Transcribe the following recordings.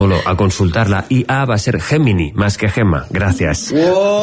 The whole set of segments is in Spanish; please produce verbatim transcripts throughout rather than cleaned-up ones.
a consultarla, y A va a ser Gemini más que Gema. Gracias.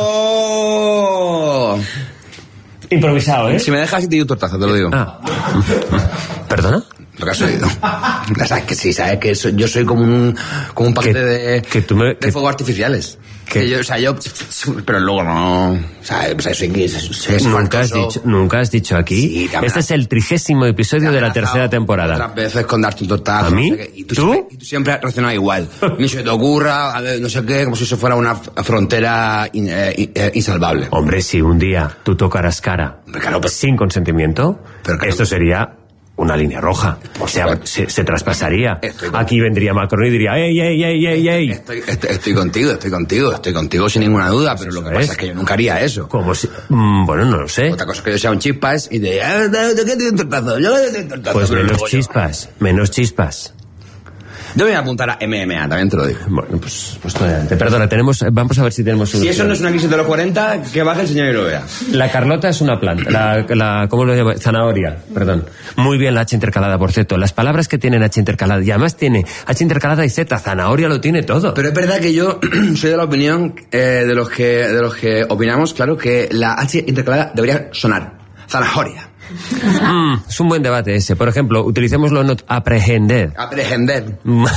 ¡Oh! Improvisado, ¿eh? Si me dejas y te doy un tortazo, te lo digo. Ah. ¿Perdona? Lo que has oído. Sabes que sí, sabes que so, yo soy como un, como un paquete que, de, que tú me, de que, fuegos artificiales. Que, que yo, o sea, yo... Pero luego no... O sea, o sea soy, soy, soy nunca, has dicho, nunca has dicho aquí... Sí, este es el trigésimo episodio de la tercera temporada. Otras veces con darte un tortazo. ¿A mí? No sé y, tú ¿Tú? Siempre, y tú siempre has reaccionado igual. Ni se te ocurra, no sé qué, como si eso fuera una frontera in, eh, eh, insalvable. Hombre, si un día tú tocaras cara claro, pero, sin consentimiento, pero claro, esto sería... una línea roja, o sea, se, se traspasaría. Aquí vendría Macron y diría, ¡ey, ey, ey, ey, ey! Estoy, estoy, estoy contigo, estoy contigo, estoy contigo sin ninguna duda, pero lo que pasa es que yo nunca haría eso. Como si... Mm, bueno, no lo sé. Otra cosa es que yo sea un chispas y de... ¿De qué te doy un tortazo? Yo te doy un tortazo. Pues menos chispas, menos chispas. Yo me voy a apuntar a M M A, también te lo digo. Bueno, pues, pues adelante. Perdona, tenemos, vamos a ver si tenemos solución. Si eso no es una crisis de los cuarenta, que baje el señor y lo vea. La Carlota es una planta. La, la, ¿Cómo lo llama? Zanahoria, perdón. Muy bien la H intercalada, por cierto. Las palabras que tienen H intercalada, y además tiene H intercalada y Z, zanahoria lo tiene todo. Pero es verdad que yo soy de la opinión eh, de los que de los que opinamos, claro, que la H intercalada debería sonar. Zanahoria. Mm, es un buen debate ese. Por ejemplo, utilicémoslo en aprehender. Aprehender. No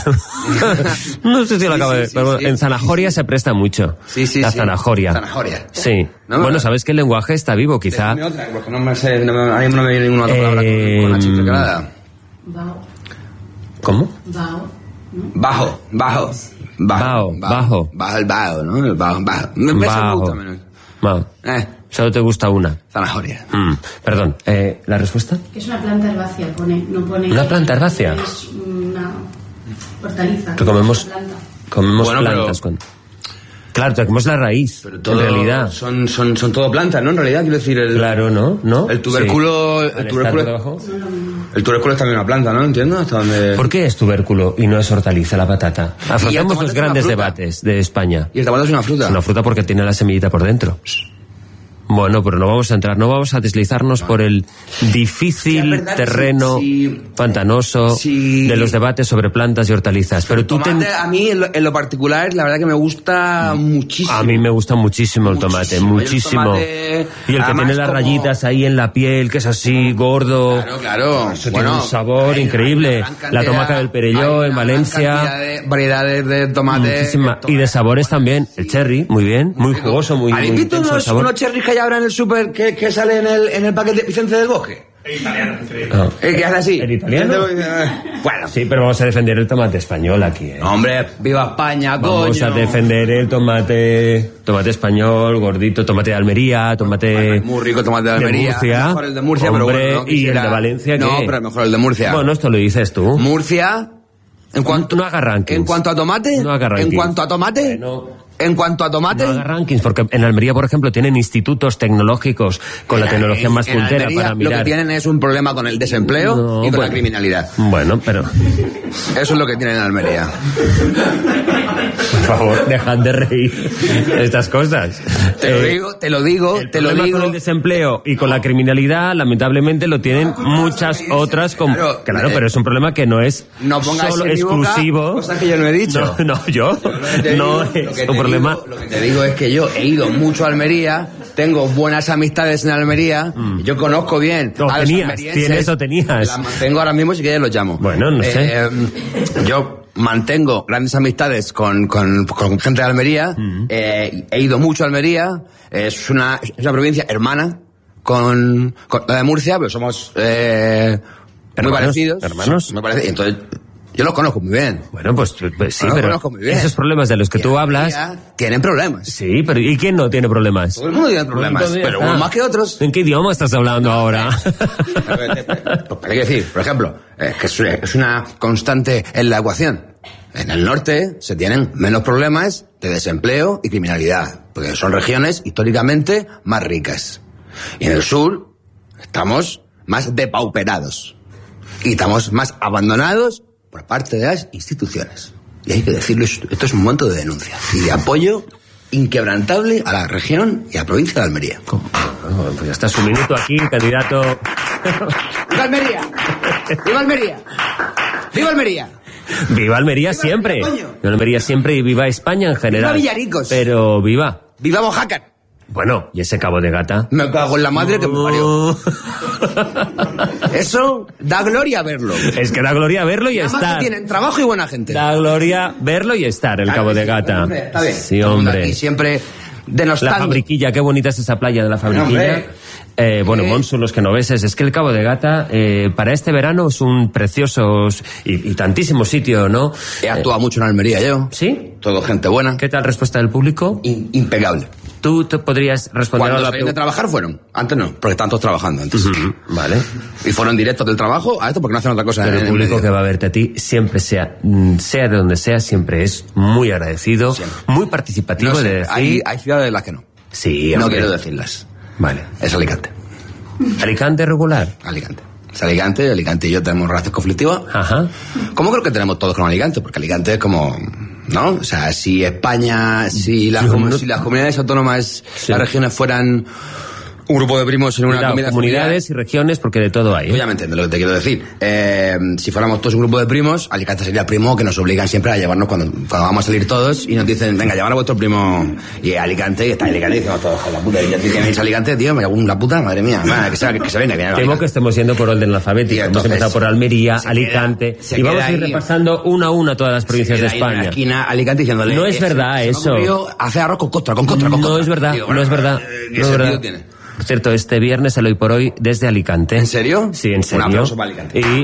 sé si lo acabo sí, de... sí, pero sí, en sí, zanahoria sí. se presta mucho. Sí, sí, la sí. zanahoria. Zanahoria. Sí. No, bueno, no, sabes que el lenguaje está vivo, quizá. Déjame otra, porque no me sé, no me, ahora mismo no me viene ninguna otra palabra eh, con, con H intercalada. Bao. ¿Cómo? Bao. ¿No? Bajo, bajo. Bajo, bajo. Bajo el bajo, ¿no? El bajo, bajo. Me me gusta menos. Bajo. Eh. Solo te gusta una. Zanahoria. Mm, perdón, eh, ¿la respuesta? Es una planta herbácea, pone, no pone... ¿Una planta herbácea? Es una hortaliza. Que comemos, planta. comemos bueno, plantas pero, con... Claro, te comemos la raíz, pero todo, en realidad. Son, son, son todo plantas, ¿no? En realidad, quiero decir... El, claro, ¿no? ¿No? El tubérculo... Sí. El tubérculo, el tubérculo es también una planta, ¿no? Entiendo hasta dónde... ¿Por qué es tubérculo y no es hortaliza la patata? Afrontamos los grandes debates de España. Y el tomate es una fruta. Es una fruta porque tiene la semillita por dentro. Bueno, pero no vamos a entrar, no vamos a deslizarnos no. por el difícil sí, terreno sí, sí, pantanoso sí. de los debates sobre plantas y hortalizas. Pero, pero tú tomate, ten... a mí en lo, en lo particular, la verdad que me gusta muchísimo. A mí me gusta muchísimo el tomate, muchísimo. muchísimo. El tomate, y el que tiene las como... rayitas ahí en la piel, que es así, gordo. Claro, claro. Eso bueno, tiene un sabor hay, increíble. Hay la tomaca del Perelló en Valencia. De variedades de tomate. Y de sabores también. El cherry, muy bien, muy jugoso, muy, muy intenso unos, el sabor. Unos cherries que hay ahora en el súper que, que sale en el, en el paquete Vicente del Bosque. El italiano, increíble. No. ¿El que hace así? ¿El italiano? Bueno. Sí, pero vamos a defender el tomate español aquí, ¿eh? Hombre, viva España, coño. Vamos a defender el tomate, tomate español, gordito, tomate de Almería, tomate... Bueno, es muy rico tomate de Almería. De Murcia. Mejor el de Murcia, Hombre, pero bueno, no quisiera... ¿y el de Valencia qué? No, pero mejor el de Murcia. Bueno, esto lo dices tú. Murcia... En cuanto, no haga rankings. En cuanto a tomate... No haga rankings. En cuanto a tomate... Bueno, En cuanto a tomate... No haga rankings, porque en Almería, por ejemplo, tienen institutos tecnológicos con la tecnología más en puntera Almería, para mirar. Lo que tienen es un problema con el desempleo no, y con bueno, la criminalidad. Bueno, pero... Eso es lo que tienen en Almería. Por favor, dejad de reír de estas cosas. Te eh, lo digo, te lo digo, el te lo digo. Con el desempleo y con la criminalidad, lamentablemente, lo tienen muchas otras... Como... Claro, claro eh, pero es un problema que no es no solo exclusivo... Boca, cosas que yo no he dicho. No, no yo no digo, es un problema... Digo, lo que te digo es que yo he ido mucho a Almería, tengo buenas amistades en Almería, mm. yo conozco bien no, a los tenías, almerienses. ¿Tienes o tenías? Las mantengo ahora mismo si quieres los llamo. Bueno, no eh, sé. Eh, yo mantengo grandes amistades con, con, con gente de Almería, mm. eh, he ido mucho a Almería, es una, es una provincia hermana con, con la de Murcia, pero somos eh, muy parecidos. ¿Hermanos? Me parece, entonces... Yo los conozco muy bien. Bueno, pues, pues sí, no pero conozco muy bien. Esos problemas de los que y tú hablas... Tienen problemas. Sí, pero ¿y quién no tiene problemas? Todo el mundo tiene problemas, bueno, pero unos más que otros. ¿En qué idioma estás hablando no, ahora? Pues hay que decir, por ejemplo, es que es una constante en la ecuación. En el norte se tienen menos problemas de desempleo y criminalidad, porque son regiones históricamente más ricas. Y en el sur estamos más depauperados. Y estamos más abandonados por parte de las instituciones. Y hay que decirlo, esto es un momento de denuncia y de apoyo inquebrantable a la región y a la provincia de Almería. ¿Cómo? Bueno, pues ya está su minuto aquí, candidato... ¡Viva Almería! ¡Viva Almería! ¡Viva Almería! Viva Almería viva siempre. Almería, Viva Almería siempre y viva España en general. Viva Villaricos. Pero viva. ¡Viva Mojácar! Bueno, ¿y ese Cabo de Gata? Me cago en la madre que me parió. Eso da gloria verlo. Es que da gloria verlo y Además estar. que tienen trabajo y buena gente. Da gloria verlo y estar, el Claro Cabo que de sí, Gata. hombre, está bien. Sí, Todo el mundo hombre. aquí siempre La denostando. Fabriquilla, qué bonita es esa playa de la Fabriquilla. Hombre. Eh, bueno, ¿Qué? Monsu, los que no ves, es que el Cabo de Gata, eh, para este verano es un precioso y, y tantísimo sitio, ¿no? He actuado mucho en Almería yo. ¿Sí? Todo gente buena. ¿Qué tal respuesta del público? In- impecable. ¿Tú te podrías responder Cuando a la salían de pregunta? trabajar fueron. Antes no, porque están todos trabajando antes. Vale. Y fueron directos del trabajo a esto porque no hacen otra cosa. Pero en el el público medio. que va a verte a ti, siempre sea, mm, sea de donde sea, siempre es muy agradecido, Siempre. muy participativo No sé, de decir... hay, hay ciudades en las que no. Sí, No hombre. quiero decirlas. Vale. Es Alicante. Alicante regular. Alicante. Es Alicante, Alicante y yo tenemos relación conflictiva. Ajá. Como creo que tenemos todos con Alicante, porque Alicante es como, ¿no? O sea, si España, si las, Yo comu- no- si las comunidades autónomas, Sí. las regiones fueran un grupo de primos en una Cuidado, comunidad comunidades y regiones, porque de todo hay. ¿eh? familiar, ya me entiendes lo que te quiero decir. Eh, si fuéramos todos un grupo de primos, Alicante sería el primo que nos obligan siempre a llevarnos cuando, cuando vamos a salir todos y nos dicen, venga, llevar a vuestro primo y Alicante, y está en Alicante y decimos todos, "Joder, la puta, y ya tiene que irse a Alicante, tío, me cago en la puta, madre mía, madre, que, se, que se venga, que viene a Temo Alicante". que estemos yendo por orden alfabético. Y Hemos entonces, empezado por Almería, se Alicante, queda- se y vamos queda a ir ahí- repasando una a una todas las provincias de Se queda ahí en una España. esquina Alicante diciéndole, No es "Eh, verdad se me eso. ocurrió hacer arroz con costra, con costra, con No costra". es verdad, Digo, no bueno, es verdad. eh, No ¿qué es sentido verdad. tiene? Por cierto, este viernes el Hoy por Hoy desde Alicante. ¿En serio? Sí, en serio. Un aplauso para Alicante. Y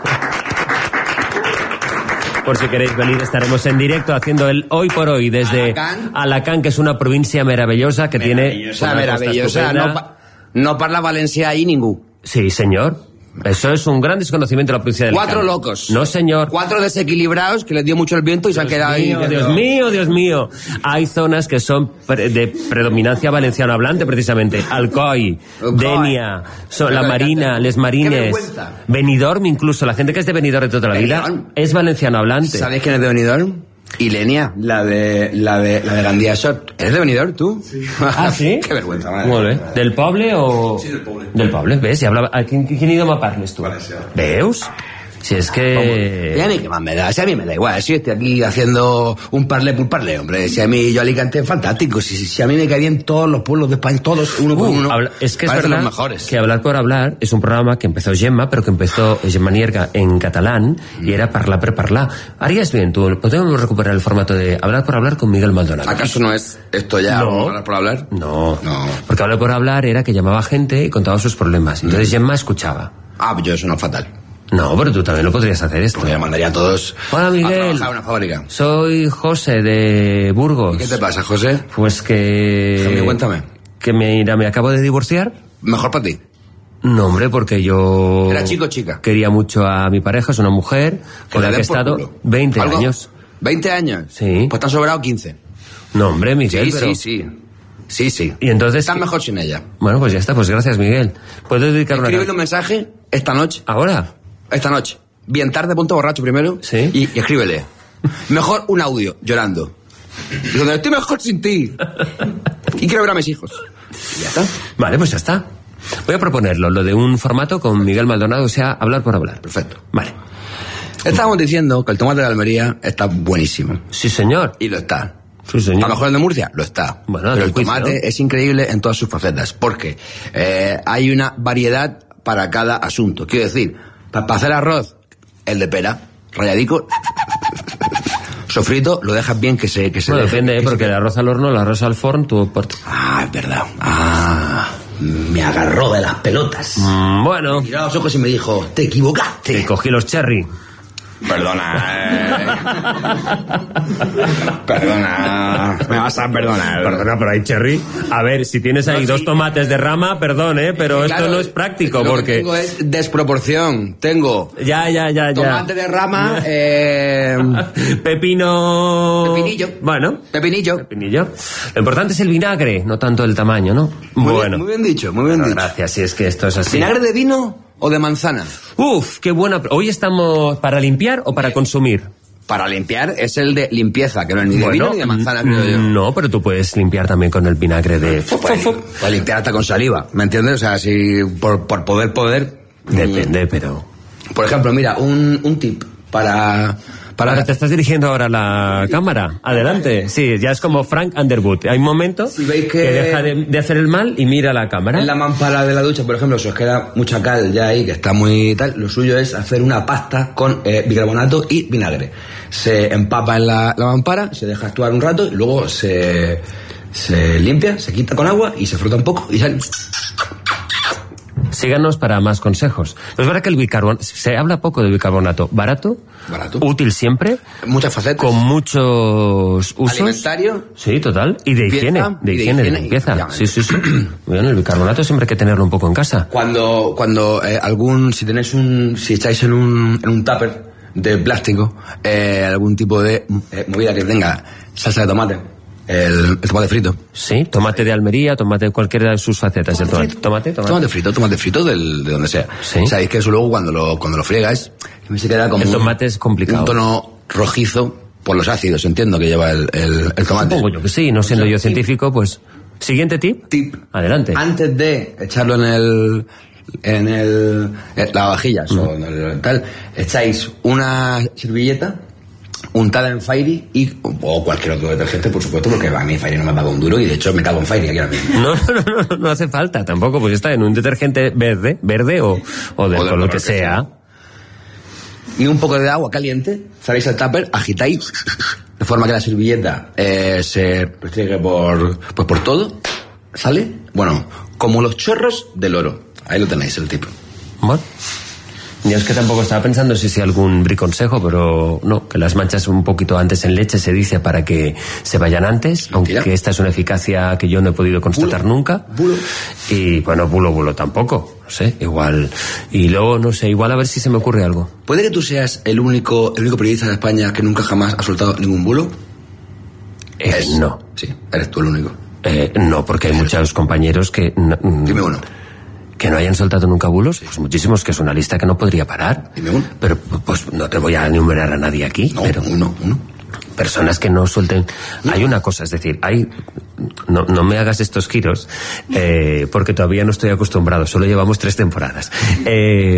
por si queréis venir, estaremos en directo haciendo el Hoy por Hoy desde Alacant. Alacant, que es una provincia maravillosa que tiene... O sea, una costa maravillosa, estupenda. no, pa- no parla Valencia ahí ningú. Sí, señor. Eso es un gran desconocimiento de la provincia de Alicante. Cuatro locos. No, señor. Cuatro desequilibrados que les dio mucho el viento y se han quedado ahí. Mío, Dios mío, Dios mío. Hay zonas que son pre- de predominancia valenciano hablante, precisamente. Alcoy, Alcoy. Denia, so- La Marina, Les Qué Marines, vergüenza. Benidorm incluso. La gente que es de Benidorm de toda la vida Benidorm. es valenciano hablante. ¿Sabéis quién es de Benidorm? Ilenia, la de la de la de Gandía Short. ¿Eres de Benidorm tú? Sí. Ah, sí? Qué vergüenza, madre. Molt bé. Del poble o...? Sí, del poble. Del poble, ves? I hablava... A quin, quin idioma parles tu? Valencià. Veus? Si és que... Y a mí qué más me da, si a mí me da igual, si estoy aquí haciendo un parlé por parlé, hombre, si a mí yo Alicante es fantástico, si, si a mí me cae bien todos los pueblos de España, todos, uno por Uh, uno, habla- es que es parecen verdad los mejores. que Hablar por Hablar es un programa que empezó Gemma, pero que empezó Gemma Nierga en catalán y era Parlar per Parlar. Harías bien, tú, podemos recuperar el formato de Hablar por Hablar con Miguel Maldonado. ¿Acaso no es esto ya No. hablar por hablar? No, No. porque Hablar por Hablar era que llamaba gente y contaba sus problemas. Entonces Gemma escuchaba. Ah, yo eso no es fatal. No, pero tú también lo podrías hacer esto. Porque me mandaría a todos Hola, a Miguel. trabajar en una fábrica. Soy José de Burgos. ¿Y qué te pasa, José? Pues que... Jaime, cuéntame. Que me, mira, me acabo de divorciar. Mejor para ti. No, hombre, porque yo... ¿Era chico o chica? Quería mucho a mi pareja, es una mujer con la le que he den por estado culo. veinte ¿Algo? años. ¿veinte años? Sí. Pues te han sobrado quince. No, hombre, Miguel, Sí, pero... sí, sí. Sí, sí. Y entonces... Estás mejor sin ella. Bueno, pues ya está, pues gracias, Miguel. ¿Puedo dedicar una... Escríbele un mensaje esta noche. ¿Ahora? Esta noche. Bien tarde, punto borracho primero. Sí. Y, y escríbele. Mejor un audio, llorando. Y donde estoy mejor sin ti. Y quiero ver a mis hijos. Y ya está. Vale, pues ya está. Voy a proponerlo, lo de un formato con Miguel Maldonado, o sea, hablar por hablar. Perfecto. Vale. Estábamos diciendo que el tomate de Almería está buenísimo. Sí, señor. Y lo está. Sí, señor. A lo mejor el de Murcia lo está. Bueno, pero del el juicio, tomate ¿no? es increíble en todas sus facetas. Porque eh, hay una variedad para cada asunto. Quiero decir, para hacer arroz, el de pera, rayadico, sofrito, lo dejas bien que se... Que se Bueno, deje- depende, ¿eh? que se- porque el arroz al horno, el arroz al forn, tú... Por... Ah, es verdad. Ah, me agarró de las pelotas. Mm, bueno, Miró a los ojos y me dijo, te equivocaste. te cogí los cherry. Perdona. Perdona. Me vas a perdonar. Perdona, pero hay cherry. A ver, si tienes ahí No, dos sí. tomates de rama, perdón, ¿eh? Pero esto Claro, no es práctico, lo que porque... tengo es desproporción. Tengo Ya, ya, ya, ya. tomate de rama, eh, Pepino... Pepinillo. Bueno, pepinillo. pepinillo. Lo importante es el vinagre, no tanto el tamaño, ¿no? Muy bueno. bien, muy bien dicho, muy bien Bueno, dicho. gracias, si es que esto es así. ¿Vinagre de vino o de manzana? Uf, qué buena... Hoy estamos para limpiar o para consumir. Para limpiar es el de limpieza, que no es ni de vino ni de manzana, mm, creo yo. No, pero tú puedes limpiar también con el vinagre de... Puedes puedes limpiar hasta con saliva, ¿me entiendes? O sea, si por, por poder, poder... Depende, pero... Por ejemplo, mira, un, un tip para, Para... Ahora te estás dirigiendo ahora a la cámara. Adelante. Sí, ya es como Frank Underwood. Hay un momento si veis que... que deja de, de hacer el mal y mira a la cámara. En la mampara de la ducha, por ejemplo, si os queda mucha cal ya ahí, que está muy tal, lo suyo es hacer una pasta con eh, bicarbonato y vinagre. Se empapa en la, la mampara, se deja actuar un rato y luego se, se limpia, se quita con agua y se frota un poco y sale... Síganos para más consejos. Es verdad que el bicarbonato, se habla poco de bicarbonato. Barato, Barato. Útil siempre. Muchas facetas. Con muchos usos. Alimentario. Sí, total. Y de Limpieza, higiene. De higiene, de limpieza. Sí, sí, sí. Bueno, el bicarbonato siempre hay que tenerlo un poco en casa. Cuando, cuando eh, algún, si tenéis un, si estáis en un, en un tupper de plástico, eh, algún tipo de eh, movida que tenga salsa de tomate, el, el tomate frito. Sí, tomate de Almería, tomate de cualquiera de sus facetas. El tomate, tomate, tomate. Tomate frito, tomate frito del, de donde sea. Sí. Sabéis que eso luego cuando lo, cuando lo friegas, se queda como el tomate un, es complicado. Un tono rojizo por los ácidos, entiendo, que lleva el, el, el tomate. Supongo yo que sí, no siendo yo científico, pues... Siguiente tip. Tip. Adelante. Antes de echarlo en el... en el... en la vajilla, mm. o en el, tal, echáis una servilleta untada en Fairy y, o cualquier otro detergente, por supuesto, porque a mí Fairy no me paga un duro y de hecho me cago en Fairy aquí ahora mismo. No, no, no, no, no hace falta tampoco, pues está en un detergente verde, verde o, o de, o de con lo que, que sea. sea. Y un poco de agua caliente, saléis al tupper, agitáis, de forma que la servilleta eh, se restriegue por, pues por todo, ¿sale? Bueno, como los chorros del oro. Ahí lo tenéis, el tip. Bueno. Yo es que tampoco estaba pensando si si algún briconsejo, pero no, que las manchas un poquito antes en leche se dice para que se vayan antes, Mentira. Aunque esta es una eficacia que yo no he podido constatar bulo. nunca. Bulo. Y bueno, bulo, bulo tampoco, no sé, igual. Y luego, no sé, igual a ver si se me ocurre algo. ¿Puede que tú seas el único, el único periodista de España que nunca jamás ha soltado ningún bulo? Eh, es, no. Sí, eres tú el único. Eh, no, porque hay muchos compañeros que... No, Dime uno. ¿Que no hayan soltado nunca bulos? Pues muchísimos, que es una lista que no podría parar. Dime uno. Pero pues no te voy a enumerar a nadie aquí. No, pero uno, uno. Personas que no suelten... No. Hay una cosa, es decir, hay... No, no me hagas estos giros, eh, porque todavía no estoy acostumbrado, solo llevamos tres temporadas. Eh...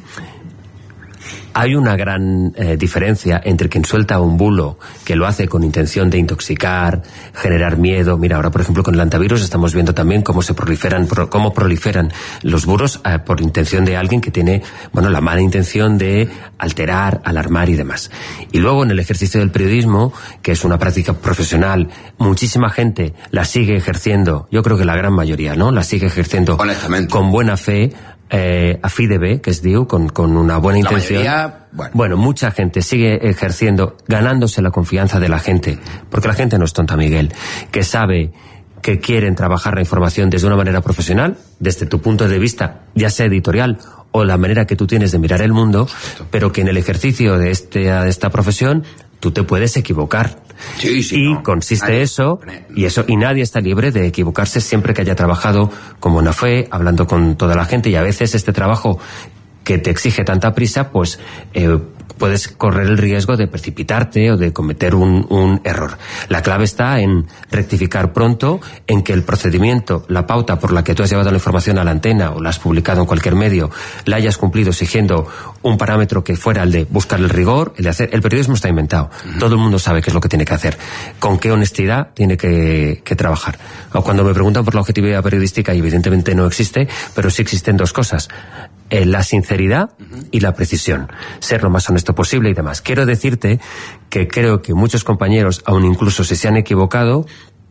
Hay una gran eh, diferencia entre quien suelta un bulo que lo hace con intención de intoxicar, generar miedo. Mira, ahora por ejemplo con el antivirus estamos viendo también cómo se proliferan, pro, cómo proliferan los bulos eh, por intención de alguien que tiene, bueno, la mala intención de alterar, alarmar y demás. Y luego en el ejercicio del periodismo, que es una práctica profesional, muchísima gente la sigue ejerciendo, yo creo que la gran mayoría, ¿no? La sigue ejerciendo honestamente, con buena fe. Eh, a fi de bé, que es diu, con, con una buena la intención. Mayoría, bueno. bueno, mucha gente sigue ejerciendo, ganándose la confianza de la gente, porque la gente no es tonta, Miguel, que sabe que quieren trabajar la información desde una manera profesional, desde tu punto de vista, ya sea editorial o la manera que tú tienes de mirar el mundo, pero que en el ejercicio de, este, de esta profesión tú te puedes equivocar. Sí, sí, y no. consiste nadie, eso, y eso, y nadie está libre de equivocarse siempre que haya trabajado con buena fe, hablando con toda la gente, y a veces este trabajo que te exige tanta prisa, pues eh, puedes correr el riesgo de precipitarte o de cometer un, un error. La clave está en rectificar pronto, en que el procedimiento, la pauta por la que tú has llevado la información a la antena o la has publicado en cualquier medio, la hayas cumplido exigiendo un parámetro que fuera el de buscar el rigor, el de hacer... El periodismo está inventado. Uh-huh. Todo el mundo sabe qué es lo que tiene que hacer. Con qué honestidad tiene que, que trabajar. O cuando me preguntan por la objetividad periodística, y evidentemente no existe, pero sí existen dos cosas. Eh, la sinceridad y la precisión. Ser lo más honesto posible y demás. Quiero decirte que creo que muchos compañeros, aun incluso si se han equivocado,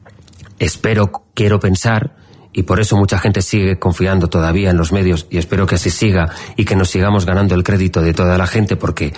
espero, quiero pensar, y por eso mucha gente sigue confiando todavía en los medios, y espero que así siga y que nos sigamos ganando el crédito de toda la gente, porque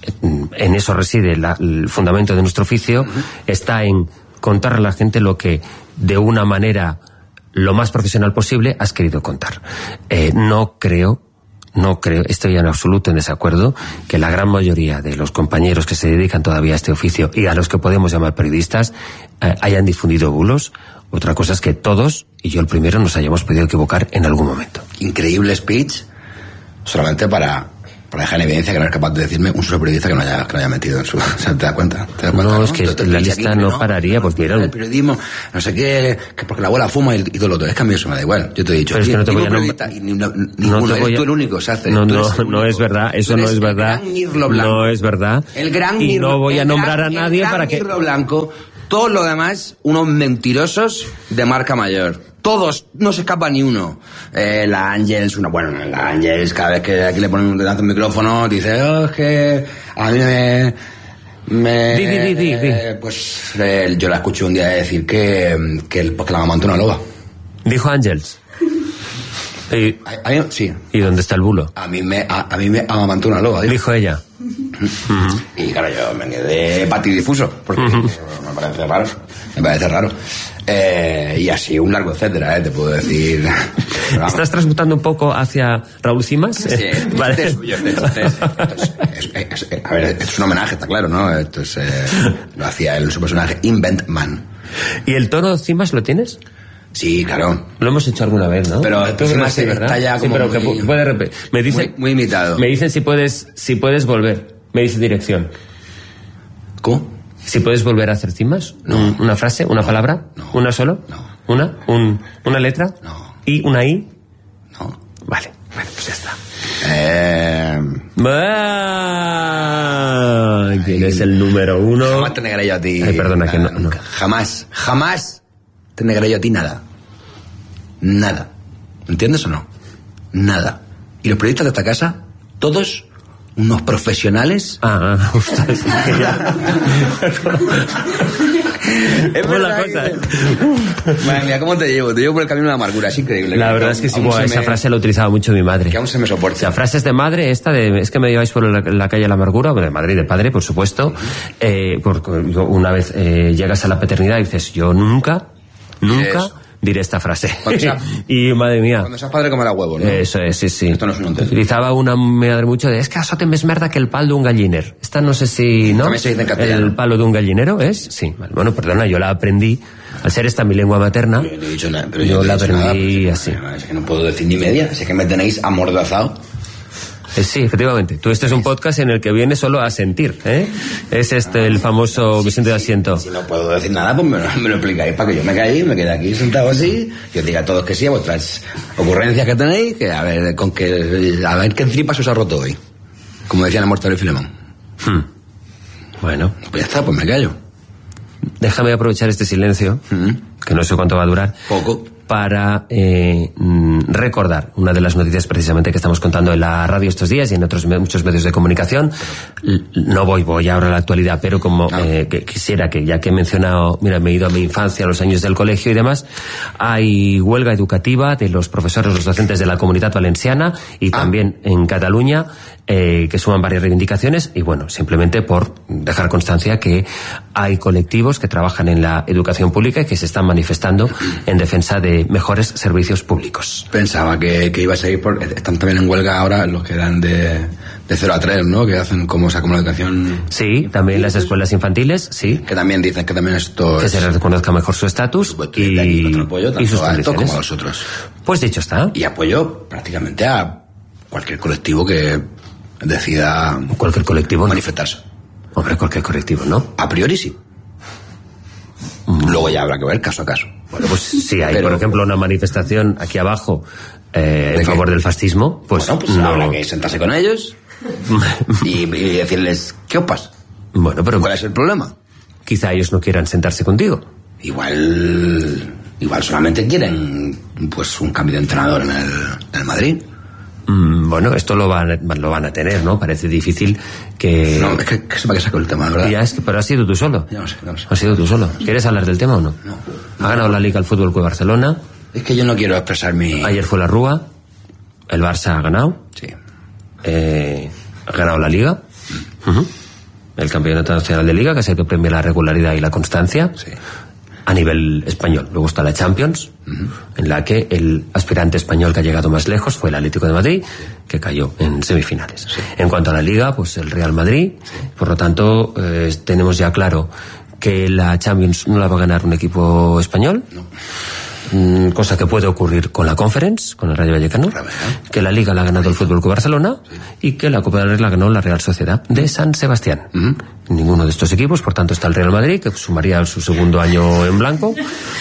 en eso reside la, el fundamento de nuestro oficio, está en contar a la gente lo que de una manera lo más profesional posible has querido contar. Eh, no creo No creo, estoy en absoluto en desacuerdo, que la gran mayoría de los compañeros que se dedican todavía a este oficio y a los que podemos llamar periodistas eh, hayan difundido bulos. Otra cosa es que todos, y yo el primero, nos hayamos podido equivocar en algún momento. Increíble speech, solamente para para dejar en evidencia que no es capaz de decirme un solo periodista que no haya, que no haya metido en su... O sea, ¿te das cuenta? ¿Te das cuenta no, no, es que Entonces, la aquí, lista no, no pararía, pues mira... El periodismo, no sé qué, que porque la abuela fuma y, y todo lo otro. Es que a mí eso me da igual. Yo te he dicho... Pero es que no te voy a nombrar... Ni, no, ninguno, no eres tú el único, se hace. No, no, no es verdad, eso no es verdad. No es verdad. El gran y no voy a nombrar gran, a nadie para que... El gran blanco, todos los demás, unos mentirosos de marca mayor. Todos, no se escapa ni uno. Eh, la Ángels, una, bueno, la Ángels, cada vez que aquí le ponen un dedazo un micrófono, dice, oh, es que a mí me... me di, di, di, di, di. Eh, pues eh, yo la escuché un día decir que, que, pues, que la amamantó una loba. Dijo Ángels. Y, a, a mí, sí. ¿Y dónde está el bulo? A mí me, a, a mí me amamantó una loba. Dijo, dijo ella. Uh-huh. Y claro, yo me quedé patidifuso, porque uh-huh. me parece raro, me parece raro. Eh, y así un largo etcétera, eh, te puedo decir. ¿Estás transmutando un poco hacia Raúl Cimas? Sí, eh, vale. Este es suyo, este es, este es, es, es, es, a ver, esto es un homenaje, está claro, ¿no? Esto es, eh, lo hacía él, su personaje Invent Man. ¿Y el tono Cimas lo tienes? Sí, claro. Lo hemos hecho alguna vez, ¿no? Pero Cimas sí, ¿verdad? Está ya como sí, pero muy, que puede repetir. Me dicen, muy, muy imitado. Me dicen si puedes, si puedes volver. Me dice dirección. ¿Cómo? Si puedes volver a hacer cimas. No. ¿Una frase? ¿Una no. palabra? No. ¿Una solo? No. ¿Una? Un, ¿Una letra? No. ¿Y? ¿Una I? No. Vale. Bueno, pues ya está. Eh... Ah, ¿quién es el número uno? Jamás te negaré yo a ti. Ay, perdona, nada, que no, nunca. no. Jamás, jamás te negaré yo a ti nada. Nada. ¿Entiendes o no? Nada. Y los periodistas de esta casa, todos unos profesionales. Ah, ah, ostras, que ya. Es la cosa, que... Madre mía, ¿cómo te llevo? Te llevo por el camino de la amargura, es increíble. La verdad es que sí, bueno, esa me... frase la utilizaba mucho mi madre. Que aún se me soporta. O sea, frases de madre, esta de, es que me lleváis por la, la calle de la amargura, de madre y de padre, por supuesto. Uh-huh. eh, porque una vez eh, llegas a la paternidad y dices, yo nunca, nunca... Eso. Diré esta frase. Sea, y madre mía. Cuando seas padre comerá huevos, ¿no? Eso es, sí, sí. Esto no es un entendido. Utilizaba una mi madre mucho de, es que eso te més merda que el pal de un galliner. Esta no sé si, ¿no? También se dice en castellano. El palo de un gallinero es, sí. Bueno, perdona, yo la aprendí, al ser esta mi lengua materna. Yo, no he dicho nada, pero yo, yo la he aprendí nada, así. Es que no puedo decir ni media, es que me tenéis amordazado. Sí, efectivamente. Tú, este es un podcast en el que vienes solo a sentir, ¿eh? Es este el famoso Vicente de Asiento. Si no puedo decir nada, pues me lo, me lo explicáis para que yo me caí, me quede aquí sentado así, y os diga a todos que sí, a vuestras ocurrencias que tenéis, que a ver, con que, a ver qué tripas os ha roto hoy. Como decían en Mortadelo y Filemón. Hmm. Bueno. Pues ya está, pues me callo. Déjame aprovechar este silencio, mm-hmm. que no sé cuánto va a durar. Poco. Para eh, recordar una de las noticias precisamente que estamos contando en la radio estos días y en otros muchos medios de comunicación. No voy, voy ahora a la actualidad, pero como no. eh, que quisiera que, ya que he mencionado, mira, me he ido a mi infancia, a los años del colegio y demás, hay huelga educativa de los profesores, los docentes de la Comunitat Valenciana y ah. también en Cataluña, eh, que suman varias reivindicaciones y bueno, simplemente por dejar constancia que hay colectivos que trabajan en la educación pública y que se están manifestando en defensa de mejores servicios públicos. Pensaba que, que iba a seguir por... Están también en huelga ahora los que dan de, de cero a tres, ¿no? Que hacen como, o sea, como la educación... Sí, también las escuelas infantiles, sí. Que también dicen que también esto que es... se reconozca mejor su estatus y, y, apoyo tanto y sus a esto condiciones. Como a los otros. Pues dicho está. Y apoyo prácticamente a cualquier colectivo que decida... Cualquier colectivo, manifestarse. ¿no? Hombre, cualquier colectivo, ¿no? A priori sí. Mm. Luego ya habrá que ver caso a caso. Bueno, pues si hay, Pero, por ejemplo, una manifestación aquí abajo eh, en favor del fascismo, pues, bueno, pues no... habrá que sentarse con ellos y, y decirles, ¿qué opas? Bueno, pero... ¿Cuál es el problema? Quizá ellos no quieran sentarse contigo. Igual... Igual solamente quieren, pues, un cambio de entrenador en el, en el Madrid. Mm, bueno, esto lo van, lo van a tener, ¿no? Parece difícil que... No, es que, que sepa que saco el tema, ¿verdad? Ya, es que, pero has sido tú solo. Ya no sé, no sé. Has sido tú solo. ¿Quieres hablar del tema o no? No. Ha ganado la Liga el Fútbol Club Barcelona. Es que yo no quiero expresar mi... Ayer fue la Rúa. El Barça ha ganado. Sí. Eh, ha ganado la Liga. Mm. Uh-huh. El Campeonato Nacional de Liga, que es el que premia la regularidad y la constancia. Sí. A nivel español. Luego está la Champions, uh-huh. en la que el aspirante español que ha llegado más lejos fue el Atlético de Madrid, que cayó en semifinales. Sí. En cuanto a la Liga, pues el Real Madrid. Sí. Por lo tanto, eh, tenemos ya claro que la Champions no la va a ganar un equipo español. No. mm, cosa que puede ocurrir con la Conference, con el Rayo Vallecano, que la Liga la ha ganado el Fútbol Club Barcelona y que la Copa del Rey la ganó la Real Sociedad de San Sebastián. Uh-huh. Ninguno de estos equipos, por tanto está el Real Madrid, que sumaría su segundo año en blanco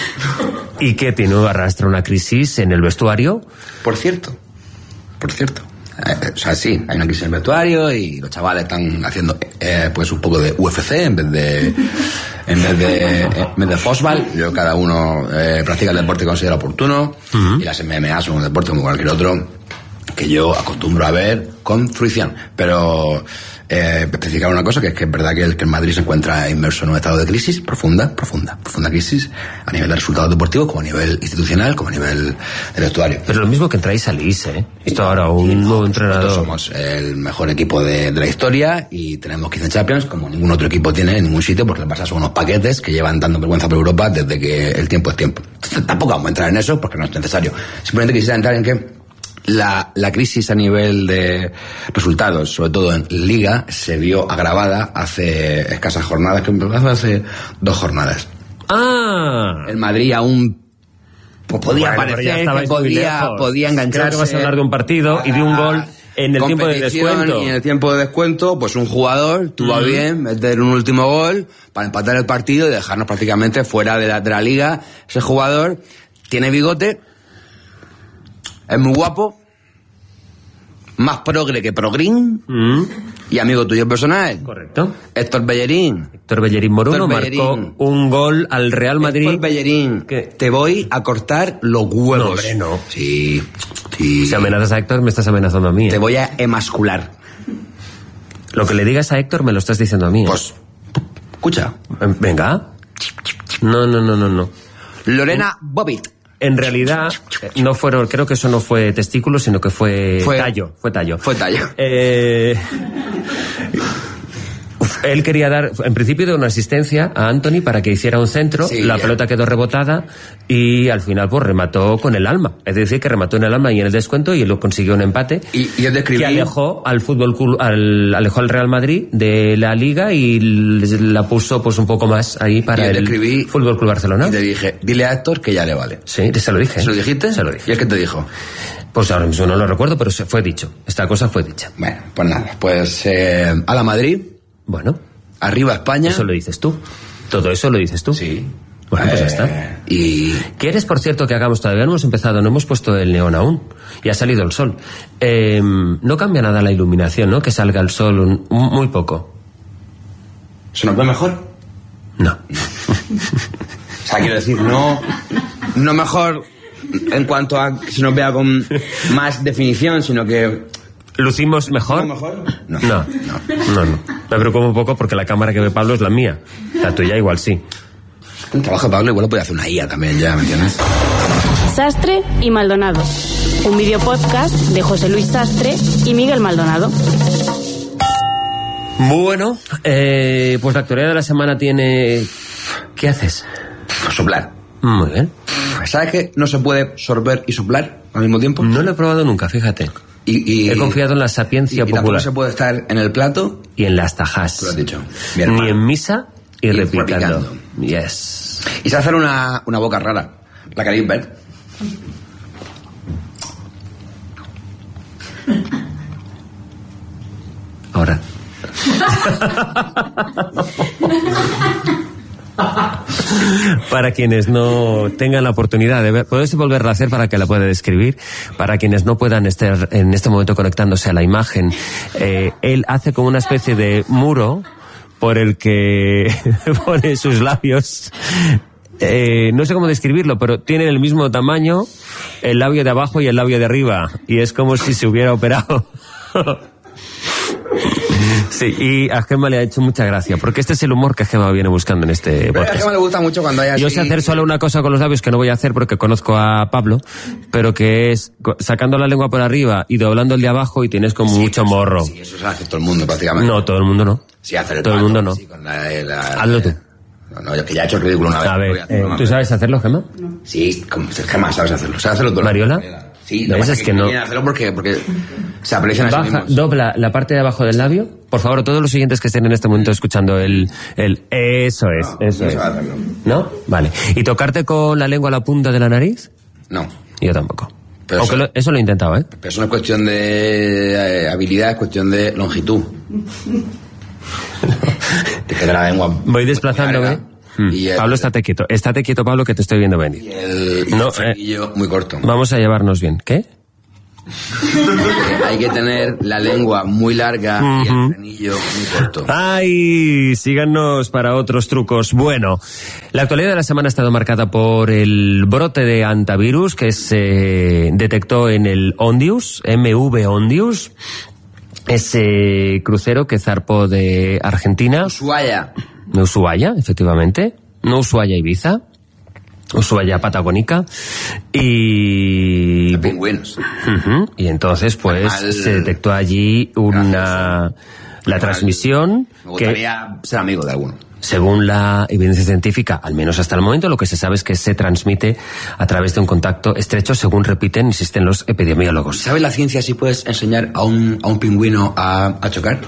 y que tiene arrastra una crisis en el vestuario. Por cierto, por cierto. Eh, o sea, sí, hay una crisis en el vestuario y los chavales están haciendo eh, pues un poco de U F C en vez de en vez de en vez de fútbol. Yo cada uno eh, practica el deporte que considera oportuno. Uh-huh. Y las M M A son un deporte como cualquier otro que yo acostumbro a ver con fruición, pero eh, especificar una cosa, que es que es verdad que el, que el Madrid se encuentra inmerso en un estado de crisis profunda, profunda, profunda crisis a nivel de resultados deportivos, como a nivel institucional, como a nivel de vestuario. Pero lo mismo que entráis al I S E, ¿eh? Esto ahora un nuevo entrenador. Somos el mejor equipo de, de la historia y tenemos quince Champions, como ningún otro equipo tiene en ningún sitio, porque el Barça son unos paquetes que llevan dando vergüenza por Europa desde que el tiempo es tiempo. Entonces, tampoco vamos a entrar en eso porque no es necesario. Simplemente quisiera entrar en que La, la crisis a nivel de resultados, sobre todo en Liga, se vio agravada hace escasas jornadas, que hace dos jornadas. Ah. El Madrid aún pues, podía bueno, parecer que podía, podía engancharse. Creo que vas a hablar de un partido y de un gol en el tiempo de descuento. Y en el tiempo de descuento, pues un jugador tuvo mm. bien meter un último gol para empatar el partido y dejarnos prácticamente fuera de la, de la Liga. Ese jugador tiene bigote, es muy guapo, más progre que progrín, mm. y amigo tuyo personal. Correcto. Héctor Bellerín. Héctor Bellerín Moruno marcó un gol al Real Madrid. Héctor Bellerín, que te voy a cortar los huevos. No, hombre, no. Sí, sí. Si amenazas a Héctor, me estás amenazando a mí. Te ¿eh? voy a emascular. Lo que le digas a Héctor me lo estás diciendo a mí. ¿eh? Pues, escucha. Venga. No, no, no, no, no. Lorena Bobbitt. En realidad, no fueron, creo que eso no fue testículo, sino que fue, fue tallo. Fue tallo. Fue tallo. Eh, él quería dar, en principio, de una asistencia a Anthony para que hiciera un centro, sí, la ya. pelota quedó rebotada y al final pues remató con el alma. Es decir, que remató en el alma y en el descuento y lo consiguió un empate. Y, y yo describí... Que alejó al fútbol, al, alejó al Real Madrid de la Liga y la puso pues un poco más ahí para el describí, Fútbol Club Barcelona. Y te dije, dile a Héctor que ya le vale. Sí, se lo dije. ¿Se lo dijiste? Se lo dije. ¿Y es que te dijo? Pues ahora mismo no lo recuerdo, pero se fue dicho. Esta cosa fue dicha. Bueno, pues nada, pues eh, a la Madrid. Bueno. Arriba España. Eso lo dices tú. Todo eso lo dices tú. Sí. Bueno, pues eh, ya está. Y... ¿Quieres, por cierto, que hagamos? Todavía no hemos empezado, no hemos puesto el neón aún. Y ha salido el sol. Eh, no cambia nada la iluminación, ¿no? Que salga el sol un, un, muy poco. ¿Se nos ve mejor? No. O sea, quiero decir, no... No mejor en cuanto a que se nos vea con más definición, sino que... ¿Lucimos mejor? ¿No mejor? No. No, no, no, no. Me preocupo un poco porque la cámara que ve Pablo es la mía. La tuya igual sí. Un trabajo de Pablo igual lo puede hacer una I A también, ya, ¿me entiendes? Sastre y Maldonado. Un video podcast de José Luis Sastre y Miguel Maldonado. Bueno, eh, pues la actualidad de la semana tiene... ¿Qué haces? Soplar. Muy bien. ¿Sabes que no se puede sorber y soplar al mismo tiempo? No lo he probado nunca, fíjate. Y, y, he confiado en la sapiencia y, y popular. Y tampoco se puede estar en el plato... Y en las tajas. Tú lo has dicho. Bien, Ni en misa y, y replicando. replicando. Yes. Y se hacer una, una boca rara. La Caribe. Ahora. Para quienes no tengan la oportunidad de ver, puedes volverla a hacer para que la pueda describir. Para quienes no puedan estar en este momento conectándose a la imagen, eh, él hace como una especie de muro por el que pone sus labios. Eh, no sé cómo describirlo, pero tienen el mismo tamaño el labio de abajo y el labio de arriba, y es como si se hubiera operado. Sí, y a Gemma le ha hecho mucha gracia, porque este es el humor que Gemma viene buscando en este podcast. A Gemma le gusta mucho cuando hay así... Yo sé hacer solo una cosa con los labios que no voy a hacer porque conozco a Pablo, pero que es sacando la lengua por arriba y doblando el de abajo y tienes como sí, mucho morro. Sí, eso se hace todo el mundo prácticamente. No, todo el mundo no. Sí, hacer el todo pato, el mundo no. Sí, con la, la, Hazlo tú. No, no, yo que ya he hecho el ridículo una vez. A ver, eh, ¿tú sabes hacerlo, Gemma? No. Sí, Gemma, sabes hacerlo. ¿Sabes hacerlo tú? ¿Mariola? Sí, lo ¿Ves? que Es que no. quieren hacerlo porque, porque se aprecian a sí Baja, mismos. dobla la parte de abajo del labio. Por favor, todos los oyentes que estén en este momento escuchando el... el eso es, No, eso no es. se va a hacerlo. ¿No? Vale. ¿Y tocarte con la lengua a la punta de la nariz? No. Yo tampoco. Pero Aunque eso- lo, eso lo he intentado, ¿eh? Pero eso no es cuestión de eh, habilidad, es cuestión de longitud. Te queda la lengua Voy desplazándome. larga Hmm. y el, Pablo, estate quieto. Estate quieto, Pablo, que te estoy viendo venir. y el, y No, el frenillo muy corto. Vamos a llevarnos bien. ¿Qué? Porque hay que tener la lengua muy larga y Ujú. el frenillo muy corto. ¡Ay! Síganos para otros trucos. Bueno, la actualidad de la semana ha estado marcada por el brote de antivirus que se detectó en el Ondius, M V Ondius, ese crucero que zarpó de Argentina. Ushuaia. De Ushuaia, efectivamente. No Ushuaia Ibiza. Ushuaia Patagónica. Y... De pingüinos. Ujú. Y entonces, pues, Mal- se detectó allí una... La transmisión Me que, gustaría ser amigo de alguno. según la evidencia científica, al menos hasta el momento, lo que se sabe es que se transmite a través de un contacto estrecho, según repiten, insisten los epidemiólogos. ¿Sabes la ciencia si puedes enseñar a un, a un pingüino a, a chocar?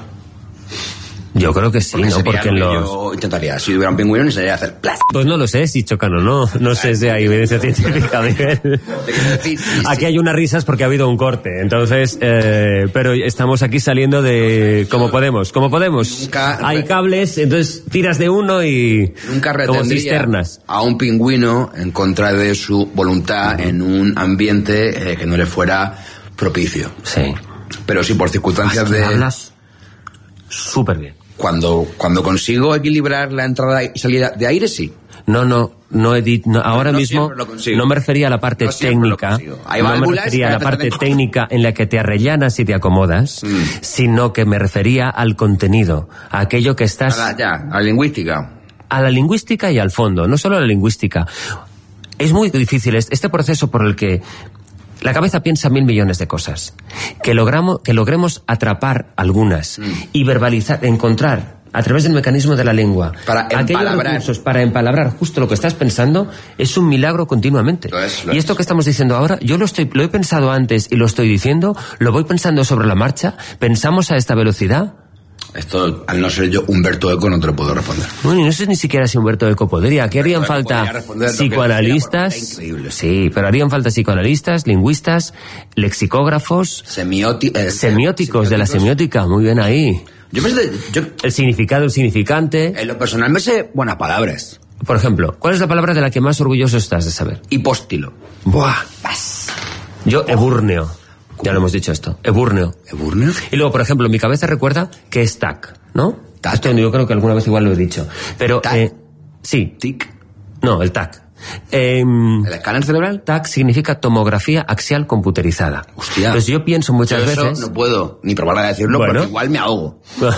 Yo creo que sí, ¿no? sería Porque lo en que los... yo intentaría. Si hubiera un pingüino, enseñaría a hacer plas. Pues no lo sé si chocan o no. No sé si hay evidencia científica, Miguel. Aquí hay unas risas porque ha habido un corte. Entonces, eh, pero estamos aquí saliendo de como podemos. Como podemos. Nunca- Hay cables, entonces tiras de uno y... Nunca como retendría cisternas. a un pingüino en contra de su voluntad en un ambiente eh, que no le fuera propicio. Sí. Pero si por circunstancias de... Hablas súper bien. Cuando, cuando consigo equilibrar la entrada y salida de aire, sí. No, no, no, edit, no ahora No mismo siempre lo consigo. no me refería a la parte No siempre lo técnica, consigo. Hay no me válvulas refería a la que parte hacen- técnica en la que te arrellanas y te acomodas, Mm. sino que me refería al contenido, a aquello que estás... A la, ya, a la lingüística. a la lingüística y al fondo, no solo a la lingüística. Es muy difícil este este proceso por el que la cabeza piensa mil millones de cosas. Que, logramos, que logremos atrapar algunas Mm. y verbalizar, encontrar a través del mecanismo de la lengua Para aquellos empalabrar. recursos para empalabrar justo lo que estás pensando, es un milagro continuamente. Lo es, lo y es. esto que estamos diciendo ahora, yo lo estoy lo he pensado antes y lo estoy diciendo, lo voy pensando sobre la marcha, pensamos a esta velocidad. Esto, al no ser yo Humberto Eco, no te lo puedo responder. Bueno, y no sé ni siquiera si Humberto Eco podría. ¿Qué harían Humberto Eco falta? podría responder lo que Psicoanalistas. decía, porque era increíble. Sí, pero harían falta psicoanalistas, lingüistas, lexicógrafos, Semioti eh, semióticos de la semiótica. Muy bien ahí. Yo, me sé- yo, El significado, el significante. en lo personal, me sé buenas palabras. Por ejemplo, ¿cuál es la palabra de la que más orgulloso estás de saber? Hipóstilo. Buah. Yo, eburneo. Ya lo hemos dicho esto. Eburneo. ¿Eburneo? Y luego, por ejemplo, mi cabeza recuerda que es T A C, ¿no? Tac. Esto yo creo que alguna vez igual lo he dicho. Pero, Tac. eh, sí. Tic. No, el T A C. Em, ¿El escáner cerebral? T A C significa tomografía axial computerizada. Hostia. Pues yo pienso muchas Yo eso veces... no puedo ni probar a decirlo Bueno. porque igual me ahogo.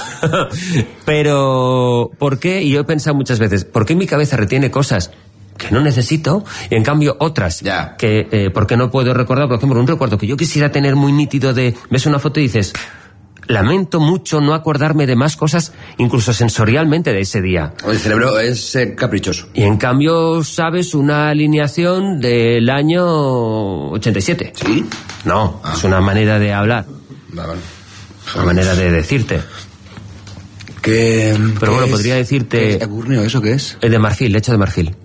Pero, ¿por qué? Y yo he pensado muchas veces, ¿por qué mi cabeza retiene cosas que no necesito y en cambio otras Ya. que, eh, porque no puedo recordar? Por ejemplo, un recuerdo que yo quisiera tener muy nítido de, ves una foto y dices, lamento mucho no acordarme de más cosas, incluso sensorialmente de ese día. El cerebro es eh, caprichoso. Y en cambio, ¿sabes una alineación del año ochenta y siete? ¿Sí? No, Ah. es una manera de hablar, Vale, vale. una manera de decirte. ¿Qué, Pero qué bueno, es- podría decirte- qué es eburneo? ¿Eso qué es? El de marfil, lecho de marfil.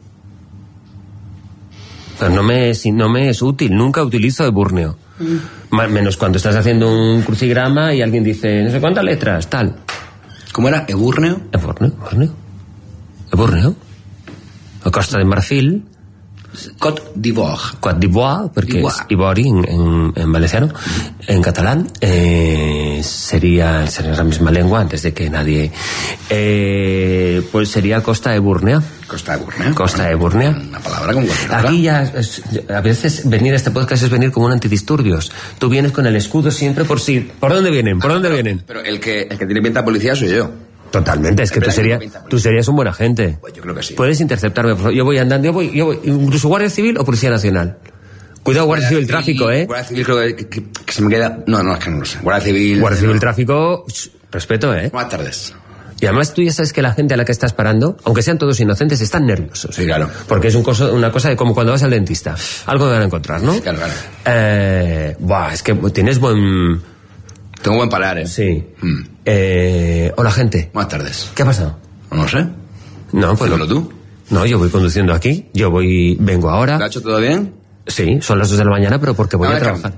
Pero no me, es- no me es útil, nunca utilizo eburneo. Ma- Menos cuando estás haciendo un crucigrama y alguien dice, no sé cuántas letras, tal. ¿Cómo era? ¿Eburneo? Eburneo, eburneo. Eburneo. La Costa de Marfil, Côte d'Ivoire. Côte d'Ivoire, porque d'Ivoire. es Ivori en, en, en valenciano, en catalán, eh, sería, sería la misma lengua antes de que nadie, eh, pues sería Costa de Burnea. Costa de Burnea. Costa de Burnea. Una palabra como cualquier otra. Aquí ya, es- a veces venir a este podcast es venir como un antidisturbios. Tú vienes con el escudo siempre por si, ¿por dónde vienen? ¿Por dónde vienen? Pero el que, el que tiene pinta de policía soy yo. Totalmente, es que tú, verdad que serías, no pinta tú serías un buen agente. Pues yo creo que sí. Puedes interceptarme, por favor. Yo voy andando, yo voy, yo voy, incluso Guardia Civil o Policía Nacional. Cuidado, Guardia Civil, tráfico, ¿eh? Guardia Civil creo que, que- que se me queda... No, no, es que no lo sé. Guardia Civil... Guardia Civil, tráfico, sh, respeto, ¿eh? Buenas tardes. Y además tú ya sabes que la gente a la que estás parando, aunque sean todos inocentes, están nerviosos. Sí, claro. Porque es un coso, una cosa de como cuando vas al dentista. Algo te van a encontrar, ¿no? Sí, claro, claro. Eh, buah, es que tienes buen... Tengo buen parar, ¿eh? Sí. Mm. Eh, hola, gente. Buenas tardes. ¿Qué ha pasado? No sé. No, pues... Dímelo tú. No, yo voy conduciendo aquí. Yo voy... Vengo ahora. ¿Lo ha hecho todo bien? Sí, son las dos de la mañana, pero porque voy A a, ver, trabajar.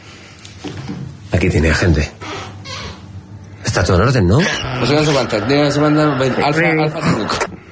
Aquí tiene gente. Está todo en orden, ¿no? No sé, no sé cuántas. Dígame, se manda Alfa, Alfa cinco.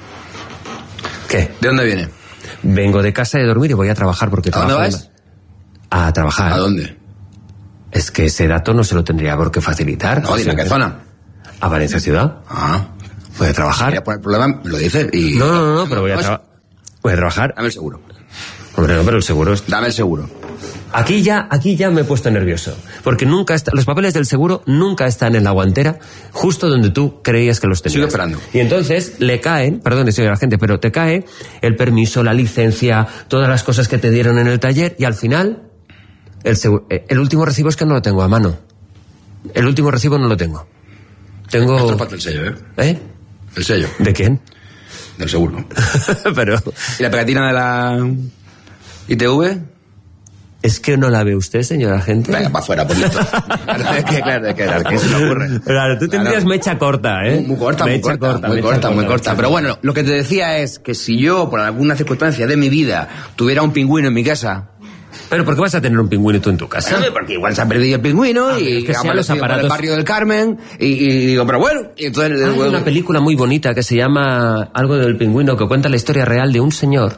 ¿Qué? ¿De dónde viene? Vengo de casa de dormir y voy a trabajar porque ¿A dónde trabajo... vas? A trabajar. ¿A dónde? Es que ese dato no se lo tendría por qué facilitar. No, dime, ¿a qué zona? A Valencia Ciudad. Ah. Voy a trabajar. Quería poner problema, me lo dices y... No, no, no, no, pero voy a, Pues, traba- voy a trabajar. Dame el seguro. Hombre, no, pero el seguro es... Dame el seguro. Aquí ya, aquí ya me he puesto nervioso. Porque nunca está, los papeles del seguro nunca están en la guantera, justo donde tú creías que los tenías. Sigo esperando. Y entonces le caen, perdón, señor la gente, pero te cae el permiso, la licencia, todas las cosas que te dieron en el taller, y al final, el, segu- el último recibo es que no lo tengo a mano. El último recibo no lo tengo. Tengo... Esto falta el sello, ¿eh? ¿Eh? El sello. ¿De quién? Del seguro. Pero... ¿Y la pegatina de la I T V? ¿Es que no la ve usted, señora gente? Venga, para afuera, por listo. Es que, claro, es que, claro, ¿qué se me ocurre? Claro, tú tendrías Claro. mecha corta, ¿eh? Muy, muy corta, muy Mecha corta, muy mecha corta, muy corta. Pero bueno, lo que te decía es que si yo, por alguna circunstancia de mi vida, tuviera un pingüino en mi casa... ¿Pero por qué vas a tener un pingüino tú en tu casa? Bueno, porque igual se ha perdido el pingüino Ah, y es que ha sean los aparecido por el aparatos- barrio del Carmen y, y digo, pero bueno, y entonces... Hay luego- una película muy bonita que se llama Algo del pingüino, que cuenta la historia real de un señor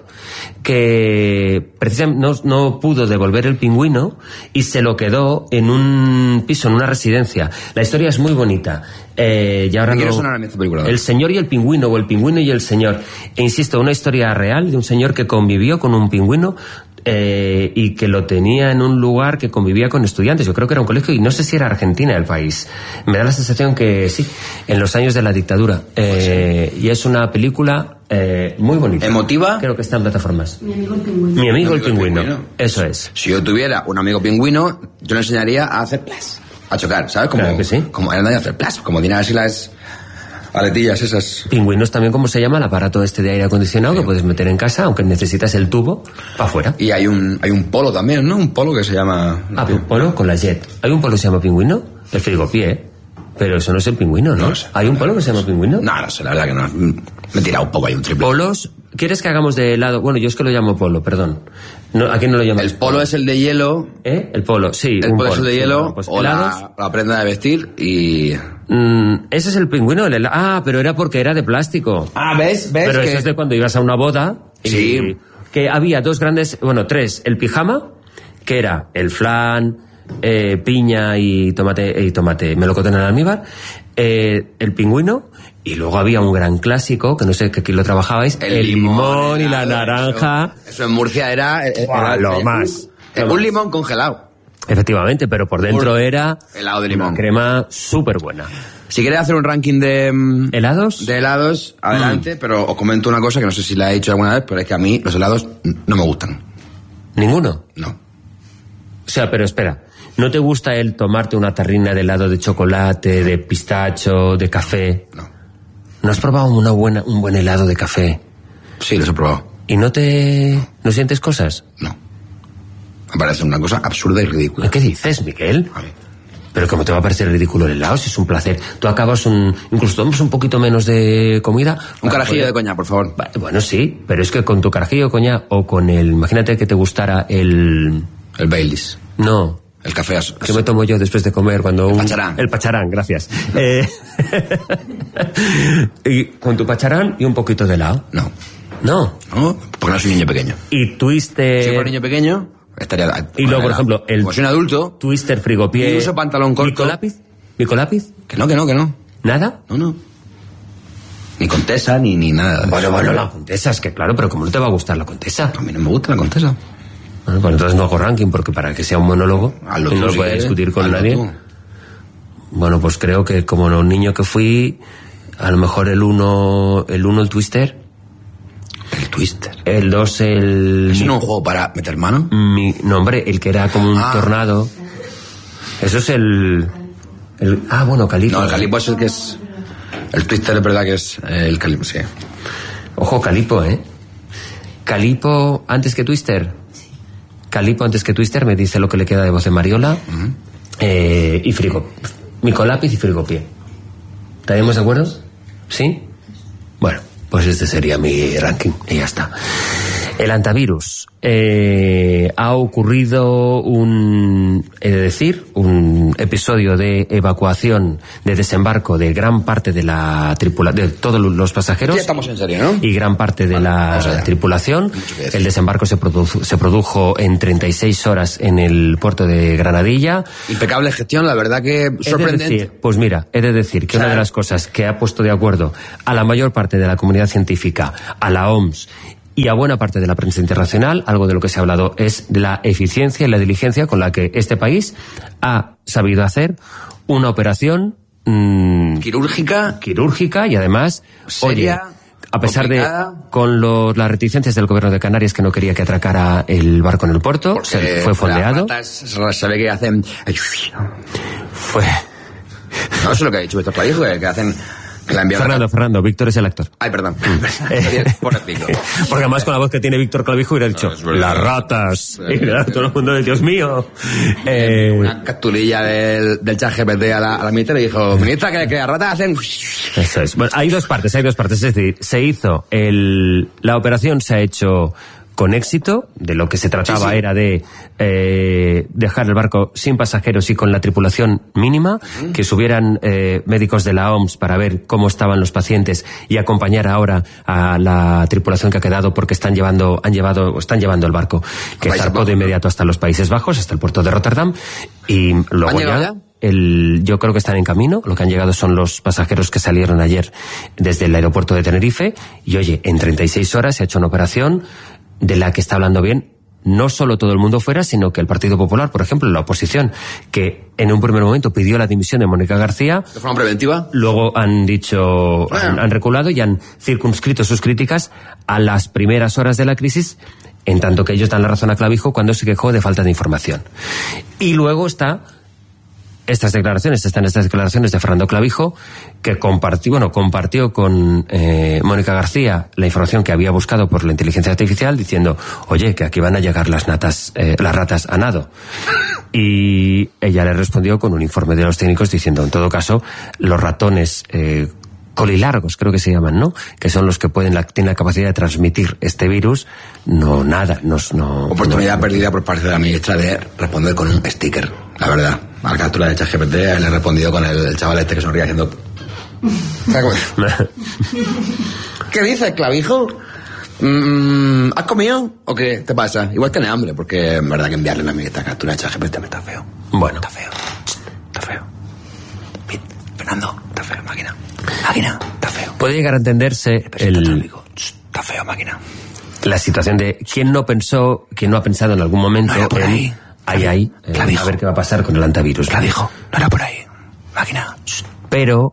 que precisamente no, no pudo devolver el pingüino y se lo quedó en un piso, en una residencia. La historia es muy bonita. Eh, y ahora Me quiere no- sonar a mí esta película. El señor y el pingüino, o el pingüino y el señor. E insisto, una historia real de un señor que convivió con un pingüino eh, y que lo tenía en un lugar que convivía con estudiantes. Yo creo que era un colegio y no sé si era Argentina el país. Me da la sensación que sí, en los años de la dictadura. Eh, y es una película eh, muy bonita. ¿Emotiva? Creo que está en plataformas. Mi amigo el pingüino. Mi amigo el Mi amigo el pingüino. pingüino. Eso es. Si yo tuviera un amigo pingüino, yo le enseñaría a hacer plas, a chocar, ¿sabes? Como, Claro que sí. Como a hacer plas, como tiene así las aletillas esas. Pingüinos también, como se llama, el aparato este de aire acondicionado que puedes meter en casa, aunque necesitas el tubo para afuera. Y hay un, hay un polo también, ¿no? Un polo que se llama... Ah, un polo con la jet. ¿Hay un polo que se llama pingüino? El frigopié. Pero eso no es el pingüino, ¿no? No sé. ¿Hay un polo que se llama pingüino? No, no sé, la verdad que no. Me he tirado un poco, hay un triple. Polos. ¿Quieres que hagamos de helado? Bueno, yo es que lo llamo polo, perdón. No, ¿a quién no lo llamas? El polo es el de hielo, ¿Eh? El polo, sí. el un polo es el de sí, hielo, bueno, pues o helados. la, la prenda de vestir y... Mm, ese es el pingüino, el hela- Ah, pero era porque era de plástico. Ah, ¿ves? ¿Ves? Pero que... eso es de cuando ibas a una boda. Y Sí. que había dos grandes, bueno, tres. El pijama, que era el flan, eh, piña y tomate, y tomate melocotón en almíbar. Eh, el pingüino. Y luego había un gran clásico, que no sé que aquí lo trabajabais, el, limón, y la helado, naranja. Eso, eso en Murcia era... era- Buah, era- lo más. Eh, Lo un más. limón congelado. Efectivamente, pero por dentro Ur- era helado de limón. una crema súper buena. Si queréis hacer un ranking de... mm, ¿Helados? De helados, adelante, pero os comento una cosa que no sé si la he hecho alguna vez, pero es que a mí los helados no me gustan. ¿Ninguno? No. O sea, pero espera, ¿no te gusta el tomarte una tarrina de helado de chocolate, de pistacho, de café? No. ¿No has probado una buena, un buen helado de café? Sí, los he probado. ¿Y no te... no sientes cosas? No. Me parece una cosa absurda y ridícula. ¿Qué dices, Miguel? A ver. Pero ¿cómo te va a parecer ridículo el helado si es un placer? Tú acabas un... incluso tomas un poquito menos de comida... Un para carajillo poder- de coñac, por favor. Va- Bueno, sí, pero es que con tu carajillo de coñac o con el... imagínate que te gustara el... El Baileys. No, El café as- ¿qué me tomo yo después de comer cuando un... pacharán. El pacharán, gracias. Eh, y con tu pacharán y un poquito de helado. No. No. No, porque no soy niño pequeño. Y twister... Si fuera niño pequeño, estaría... Eh, Y luego, por ejemplo, el... Como soy un adulto, Twister frigopié... Y uso pantalón corto. ¿Micolápiz? ¿Micolápiz? que no, que no, que no. ¿Nada? No, no. Ni contesa, ni, ni nada. Bueno, bueno, la contesa, es que claro, pero ¿cómo no te va a gustar la contesa? A mí no me gusta la contesa. Bueno, pues entonces no hago ranking, porque para que sea un monólogo Hazlo y tú, no lo si voy a quieres. discutir con Hazlo nadie. tú. Bueno, pues creo que como un niño que fui, a lo mejor el uno, el uno el Twister, El Twister. el dos el... ¿Es no un juego para meter mano? Mi, no, hombre, el que era como un Ah. tornado. Eso es el... el ah, bueno, Calipo. No, el Calipo es el que es... El Twister es verdad que es el Calipo, sí. Ojo, Calipo, ¿eh? Calipo antes que Twister. Calipo antes que Twister, me dice lo que le queda de voz de Mariola. Uh-huh. eh, y Frigo. Micolápiz y Frigopié. ¿Estaríamos de acuerdo? ¿Sí? Bueno, pues este sería mi ranking y ya está. El antivirus. Eh, ha ocurrido un, he de decir, un episodio de evacuación, de desembarco de gran parte de la tripulación, de todos los pasajeros. Ya estamos en serio, ¿no? Y gran parte de vale, la tripulación. El desembarco se produjo, se produjo en treinta y seis horas en el puerto de Granadilla. Impecable gestión, la verdad que sorprendente. He de decir, pues mira, he de decir que o sea, una de las cosas que ha puesto de acuerdo a la mayor parte de la comunidad científica, a la O M S y a buena parte de la prensa internacional, algo de lo que se ha hablado es de la eficiencia y la diligencia con la que este país ha sabido hacer una operación mmm, quirúrgica, quirúrgica y además, seria, oye, a pesar complicada. de con los, las reticencias del gobierno de Canarias que no quería que atracara el barco en el puerto, se fue fondeado. Las se ve que hacen fue no, eso es lo que ha dicho Víctor Clavijo, que hacen. Fernando, Fernando, Víctor es el actor. Ay, perdón. Porque además con la voz que tiene Víctor Clavijo hubiera dicho, no, las ratas. Y todo el mundo de Dios mío. Eh... Una capturilla del, del chat G P T a la, a la ministra y dijo, ministra, que, que las ratas hacen... Eso es. Bueno, hay dos partes, hay dos partes. Es decir, se hizo el... La operación se ha hecho con éxito. De lo que se trataba sí, sí. era de eh, dejar el barco sin pasajeros y con la tripulación mínima, uh-huh. que subieran eh, médicos de la O M S para ver cómo estaban los pacientes y acompañar ahora a la tripulación que ha quedado, porque están llevando, han llevado, están llevando el barco, que zarpó de inmediato hasta los Países Bajos, hasta el puerto de Rotterdam, y luego ya, ya? El, yo creo que están en camino. Lo que han llegado son los pasajeros que salieron ayer desde el aeropuerto de Tenerife, y oye, en treinta y seis horas se ha hecho una operación de la que está hablando bien no solo todo el mundo fuera, sino que el Partido Popular, por ejemplo, la oposición, que en un primer momento pidió la dimisión de Mónica García. ¿De forma preventiva? Luego han dicho, bueno. han, han reculado y han circunscrito sus críticas a las primeras horas de la crisis, en tanto que ellos dan la razón a Clavijo cuando se quejó de falta de información. Y luego está estas declaraciones, están estas declaraciones de Fernando Clavijo, que compartió, bueno, compartió con eh, Mónica García la información que había buscado por la inteligencia artificial, diciendo, oye, que aquí van a llegar las natas, eh, las ratas a nado. Y ella le respondió con un informe de los técnicos diciendo, en todo caso, los ratones eh, colilargos, creo que se llaman, ¿no? Que son los que pueden la, tienen la capacidad de transmitir este virus. No, nada, no... no Oportunidad no, perdida por parte de la ministra de responder con un sticker, la verdad. A la captura de ChatGPT le he respondido con el, el chaval este que sonríe haciendo... ¿Qué dices, Clavijo? Mm, ¿Has comido? ¿O qué te pasa? Igual tiene hambre, porque en verdad que enviarle una ministra captura de ChatGPT me está feo. Bueno. Está feo. Está feo. Fernando, está feo, máquina. Máquina, está feo. Puede llegar a entenderse el... el... Está feo, máquina. La situación de quién no pensó, quién no ha pensado en algún momento no era por en... ahí. Ahí, ahí, eh, a ver qué va a pasar con el antivirus. La dijo, no era por ahí. Máquina. Pero,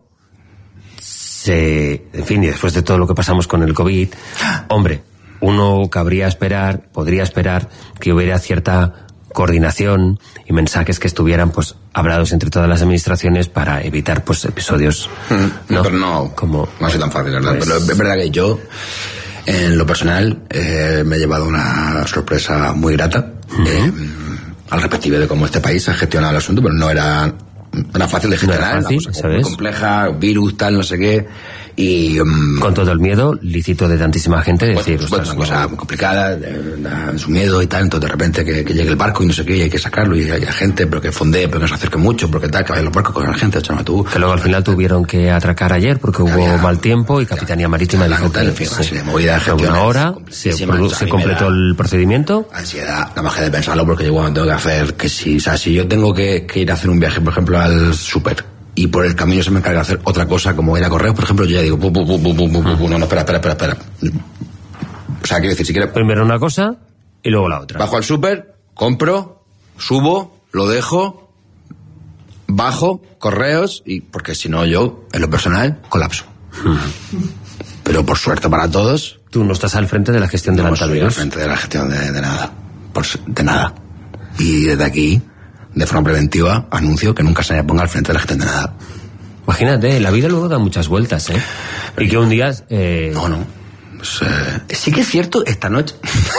se, en fin, y después de todo lo que pasamos con el COVID, hombre, uno cabría esperar, podría esperar que hubiera cierta coordinación y mensajes que estuvieran, pues, hablados entre todas las administraciones para evitar, pues, episodios. Mm, ¿no? Pero no, como, no ha sido tan fácil, ¿verdad? Pues... Pero es verdad que yo, en lo personal, eh, me he llevado una sorpresa muy grata. Uh-huh. eh, al respectivo de cómo este país ha gestionado el asunto, pero no era, era fácil de gestionar, no era fácil, ¿sabes? Muy compleja, virus, tal, no sé qué, y... Um, con todo el miedo lícito de tantísima gente de pues, decir... Pues, una cosa muy complicada, de, de, de su miedo y tal, entonces de repente que, que llegue el barco y no sé qué, y hay que sacarlo, y hay gente, pero que fondee, pero que se acerque mucho, porque tal, que vaya los barcos con la gente, échame tú... Que luego al final tuvieron que atracar ayer porque hubo había, mal tiempo y Capitanía Marítima dijo que... En fin, sí, movida de una hora, se, produ- se completó el procedimiento... Ansiedad, la magia de pensarlo, porque yo cuando tengo que hacer, que si, o sea, si yo tengo que, que ir a hacer un viaje, por ejemplo, al súper, y por el camino se me encarga de hacer otra cosa, como ir a correr, por ejemplo, yo ya digo, pu, pu, pu, pu, pu, pu, pu, no, no, espera, espera, espera, espera. O sea, quiero decir, si quieres... Primero una cosa y luego la otra. Bajo al súper, compro, subo, lo dejo, bajo, correos, y porque si no yo, en lo personal, colapso. Pero por suerte para todos... Tú no estás al frente de la gestión del antivirus. No estoy al frente de la gestión de, de nada. Por, de nada. Y desde aquí... de forma preventiva, anuncio que nunca se me ponga al frente de la gestión de nada. Imagínate, la vida luego da muchas vueltas, ¿eh? Y que un día... Eh... No, no. Pues, eh, sí que es cierto, esta noche...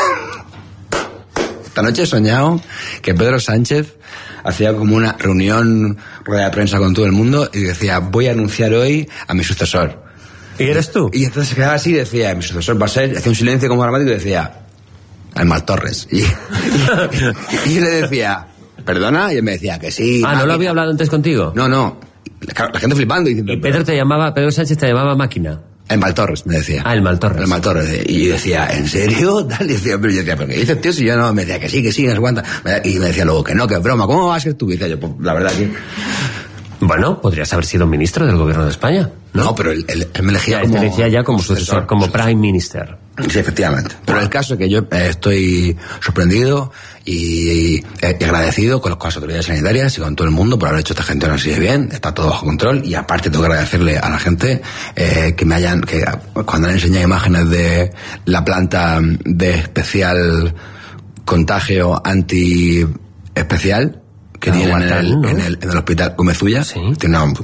esta noche he soñado que Pedro Sánchez hacía como una reunión, rueda de prensa con todo el mundo y decía, voy a anunciar hoy a mi sucesor. ¿Y eres tú? Y entonces se quedaba así y decía, mi sucesor va a ser... Hacía un silencio como dramático y decía, Aymar Torres. Y, y, y yo le decía, ¿perdona? Y él me decía que sí. Ah, máquina. ¿no lo había hablado antes contigo? No, no. La, la gente flipando diciendo... Y Pedro te llamaba, Pedro Sánchez te llamaba máquina. El Maltorres, me decía. Ah, el Maltorres. El Maltorres. Y yo decía, ¿en serio? Tal, y decía, pero yo decía, ¿pero qué dices, tío? Si yo no, me decía que sí, que sí, no sé cuánta. Y me decía luego que no, que es broma, ¿cómo vas a ser tú? Y decía yo, pues la verdad que... Bueno, podrías haber sido ministro del gobierno de España, ¿no? No, pero él, él, él me elegía ya, como... Él te elegía ya como sucesor, como Prime Minister. Sí, efectivamente. Pero el caso es que yo eh, estoy sorprendido y, y, y agradecido con, con las autoridades sanitarias y con todo el mundo por haber hecho esta gestión así de bien. Está todo bajo control y aparte tengo que agradecerle a la gente eh, que me hayan... que cuando han enseñado imágenes de la planta de especial contagio anti especial que Ah, tienen en Guatán, el, ¿no? en, el, en el hospital Gomezulla. Sí. Tiene una,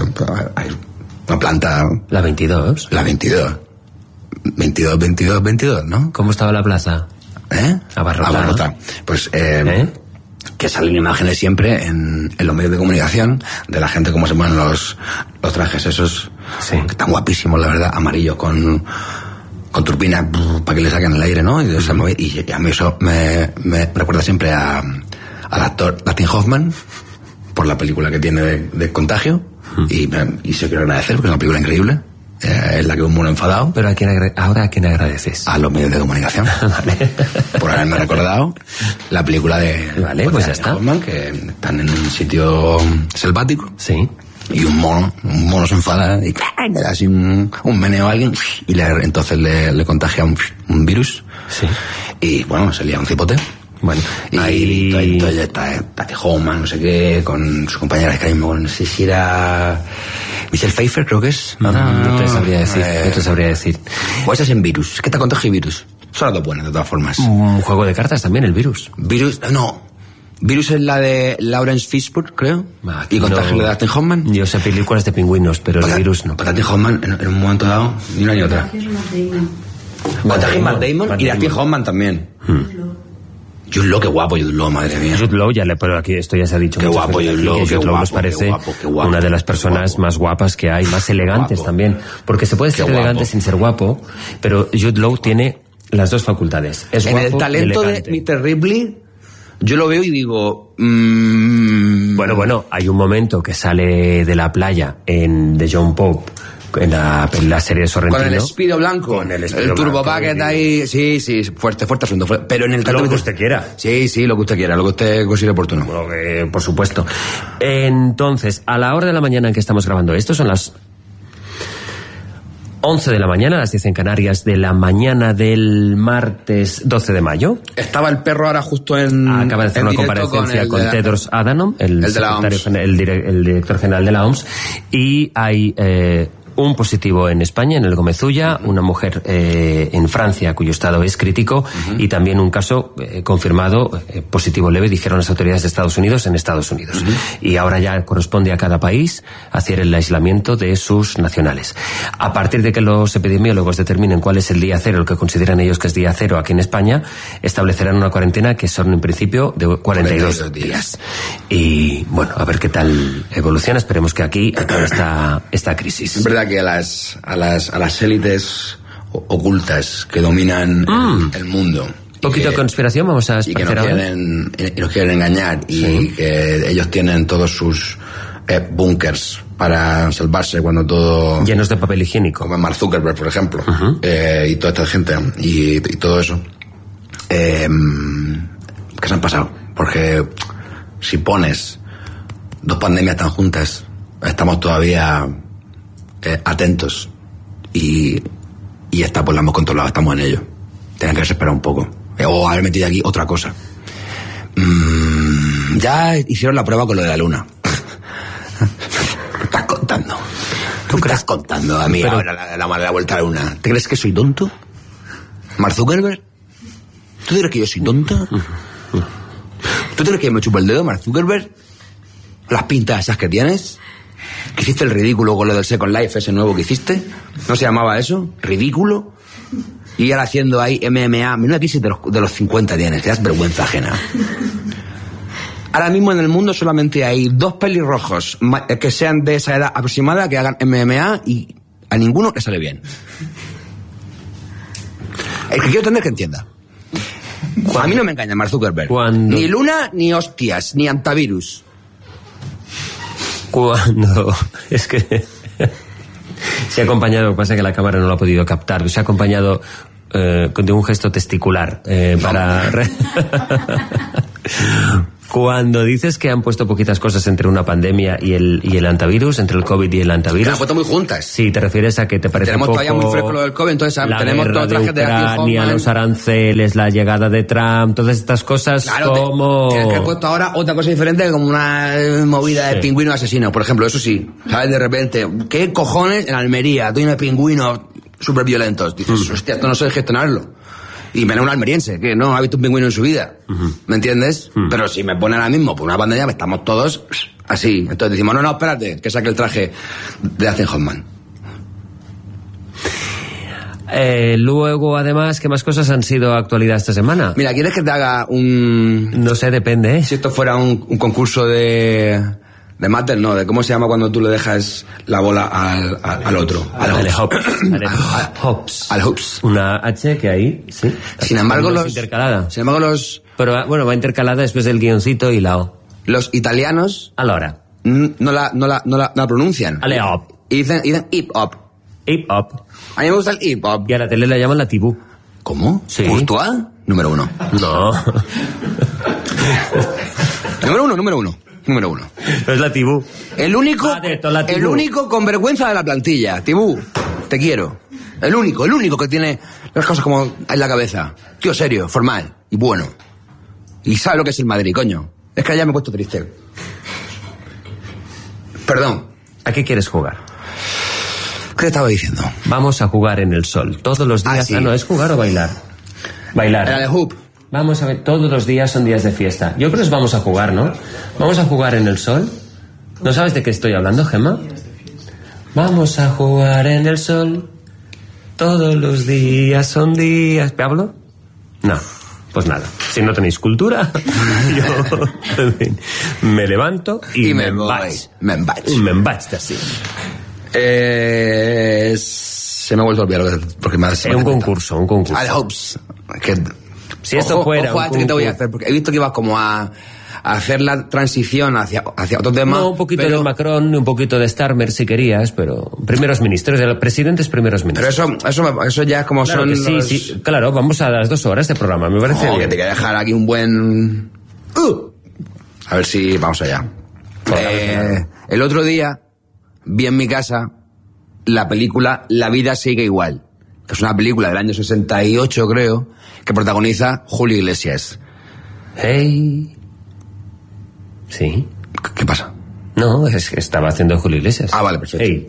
eh, una planta... La veintidós. La veintidós. veintidós, veintidós, veintidós, ¿no? ¿Cómo estaba la plaza? ¿Eh? Abarrotada. Abarrotada. Pues, eh, ¿Eh? que salen imágenes siempre en, en los medios de comunicación de la gente cómo se ponen los, los trajes esos, Sí. que están guapísimos, la verdad, amarillos con, con turbinas para que le saquen el aire, ¿no? Y, o sea, me- y, y a mí eso me, me recuerda siempre a, al actor Dustin Hoffman por la película que tiene de, de Contagio. Y, me- y se quiero agradecer porque es una película increíble. Eh, es la que un mono enfadado Pero ¿a quién agra- ahora a quién agradeces? a los medios de comunicación Vale. por haberme recordado la película de Vale, de pues ya Dustin está. Hoffman, que están en un sitio selvático Sí. y un mono un mono se enfada y le da así un, un meneo a alguien y le, entonces le, le contagia un, un virus Sí. y bueno, se lía un cipote. Bueno, Y ahí... entonces- entonces está Tati Hoffman, no sé qué, con su compañera de Skype, no sé si era Michelle Pfeiffer, creo que es. No, no te sabría decir, Eh, no te sabría decir. O esa es en Virus, es que te contagio y Virus. Son las dos buenas, de todas formas. Un juego de cartas también, el virus. Virus, no. Virus es la de Lawrence Fishburne, creo. Ah, Y contagio no- de Dustin Hoffman. Yo sé películas de pingüinos, pero el Para- virus no. para Dustin Hoffman, en, en un momento dado, ni una ni otra. Es Matt Damon. Contagio Matt Damon Matt y Dustin Damon. Hoffman también. Lo- Jude Law, qué guapo Jude Law, madre mía. Jude Law, ya le, pero aquí esto ya se ha dicho. Qué muchas guapo, veces Jude aquí, Law, que qué Jude Law nos guapo, parece qué guapo, qué guapo, una de las qué personas guapo. más guapas que hay, más elegantes guapo. también. Porque se puede ser Qué elegante guapo. sin ser guapo, pero Jude Law tiene las dos facultades. Es En guapo el talento y de elegante. mister Ripley, yo lo veo y digo... mmm, Bueno, bueno, hay un momento que sale de la playa en The John Pope, en la, en la serie de Sorrentino. con el Speedo blanco, Con el el, Speedo turbo blanco, bucket y- ahí, sí, sí, fuerte, fuerte asunto, fuerte. Pero en el Lo talento que usted quiera. Sí, sí, lo que usted quiera, lo que usted considere oportuno. Bueno, que, por supuesto. Entonces, a la hora de la mañana en que estamos grabando esto, son las once de la mañana, las diez en Canarias, de la mañana del martes doce de mayo. Estaba el perro ahora justo en... Acaba de hacer en una directo comparecencia el con, de la- Tedros Adhanom, el, el de la secretario O M S. gen- el, dire- el director general de la O M S, y hay eh, un positivo en España, en el Gomezulla, una mujer eh, en Francia cuyo estado es crítico, y también un caso eh, confirmado eh, positivo leve, dijeron las autoridades de Estados Unidos, en Estados Unidos. Y ahora ya corresponde a cada país hacer el aislamiento de sus nacionales. A partir de que los epidemiólogos determinen cuál es el día cero, el que consideran ellos que es día cero aquí en España, establecerán una cuarentena que son en principio de cuarenta y dos días. Y bueno, a ver qué tal evoluciona. Esperemos que aquí acabe esta, esta crisis. Es verdad que a las, a las, a las élites o- ocultas que dominan Mm. el, el mundo... Un poquito y de que- conspiración vamos a y que nos hacer ahora. quieren, y nos quieren engañar y Sí. que ellos tienen todos sus eh, búnkers para salvarse cuando todo... Llenos de papel higiénico. como Mark Zuckerberg, por ejemplo, eh, y toda esta gente, y, y todo eso, eh, ¿qué se han pasado? Porque si pones dos pandemias tan juntas, estamos todavía eh, atentos, y, y esta pues la hemos controlado, estamos en ello. Tienen que esperar un poco. Eh, o haber metido aquí otra cosa. Mm, ya hicieron la prueba con lo de la luna. ¿Qué estás contando? ¿Tú crees contando a mí Pero- ahora la, la, la vuelta a la luna? ¿Te crees que soy tonto? ¿Mark Zuckerberg? ¿Tú crees que yo soy tonto? ¿Tú crees que me chupo el dedo, Mark Zuckerberg? ¿Las pintas esas que tienes? Que hiciste el ridículo con lo del Second Life, ese nuevo que hiciste. ¿No se llamaba eso? ¿Ridículo? Y ahora haciendo ahí M M A. Menuda crisis de los, de los cincuenta tienes, que das vergüenza ajena. Ahora mismo en el mundo solamente hay dos pelirrojos que sean de esa edad aproximada que hagan M M A y a ninguno le sale bien. El que quiero tener que entienda. A mí no me engaña Mark Zuckerberg. Cuando... Ni luna, ni hostias, ni antivirus. Cuando... Es que... Se ha acompañado, lo que pasa es que la cámara no lo ha podido captar, se ha acompañado eh, de un gesto testicular eh, para... Cuando dices que han puesto poquitas cosas entre una pandemia y el, y el antivirus, entre el COVID y el antivirus... Las han puesto muy juntas. Sí, te refieres a que te parece tenemos poco... Tenemos todavía muy fresco lo del COVID, entonces la tenemos todos trajes de Ucrania, los aranceles, la llegada de Trump, todas estas cosas claro, como... Tienes que haber puesto ahora otra cosa diferente, como una movida de sí. pingüino asesino, por ejemplo, eso sí. ¿Sabes? De repente, ¿qué cojones en Almería? Tú tienes pingüinos súper violentos. Dices, mm. hostia, esto no sé gestionarlo. Y menos un almeriense, que no ha visto un pingüino en su vida. Uh-huh. ¿Me entiendes? Uh-huh. Pero si me pone ahora mismo por una pandemia, estamos todos así. Entonces decimos, no, no, espérate, que saque el traje de Dustin Hoffman. Eh, luego, además, ¿qué más cosas han sido actualidad esta semana? Mira, ¿quieres que te haga un... No sé, depende, ¿eh? Si esto fuera un, un concurso de... De Matter, no, de cómo se llama cuando tú le dejas la bola al, al, al otro. Al hops. Al hops. Al hops. Una H que ahí, sí. Sin embargo, los... intercalada. Sin embargo, los... Pero, bueno, va intercalada después del guioncito y la O. Los italianos... A la hora. No la, no la, no la, no la pronuncian. Ale hop. Y dicen, dicen hip hop. Hip hop. A mí me gusta el hip hop. Y a la tele la llaman la tibú. ¿Cómo? Sí. ¿Courtois? Número uno. No. Número uno, número uno. Número uno. No es la Tibú. El único, ah, de, la Tibú. El único con vergüenza de la plantilla. Tibú, te quiero. El único, el único que tiene las cosas como en la cabeza. Tío serio, formal y bueno. Y sabe lo que es el Madrid, coño. Es que ya me he puesto triste. Perdón. ¿A qué quieres jugar? ¿Qué te estaba diciendo? Vamos a jugar en el sol. Todos los días. Ah, sí. ah no, ¿es jugar o bailar? Bailar. Era de hoop. Vamos a ver, todos los días son días de fiesta. Yo creo que nos vamos a jugar, ¿no? Vamos a jugar en el sol. ¿No sabes de qué estoy hablando, Gemma? Vamos a jugar en el sol. Todos los días son días. ¿Pablo? No, pues nada. Si no tenéis cultura, yo en fin, me levanto y, y me vaig. Me vaig. Me vaig así. Eh, se me ha vuelto a olvidar porque me ha... Es un concurso, un concurso. I hopes. Que... Si esto ojo, fuera... Ojo a que te voy a hacer, porque he visto que ibas como a, a hacer la transición hacia, hacia otro tema. No, un poquito pero... de Macron, un poquito de Starmer si querías, pero primeros ministros, el presidente es primeros ministros. Pero eso, eso, eso ya es como claro son que sí, los... sí, claro, vamos a las dos horas de programa, me parece no, bien. que te voy a dejar aquí un buen... Uh, a ver si vamos allá. Eh, el otro día vi en mi casa la película La vida sigue igual. Que es una película del año sesenta y ocho, creo, que protagoniza Julio Iglesias. Hey. Sí. ¿Qué pasa? No, es que estaba haciendo Julio Iglesias. Ah, vale, perfecto. Hey.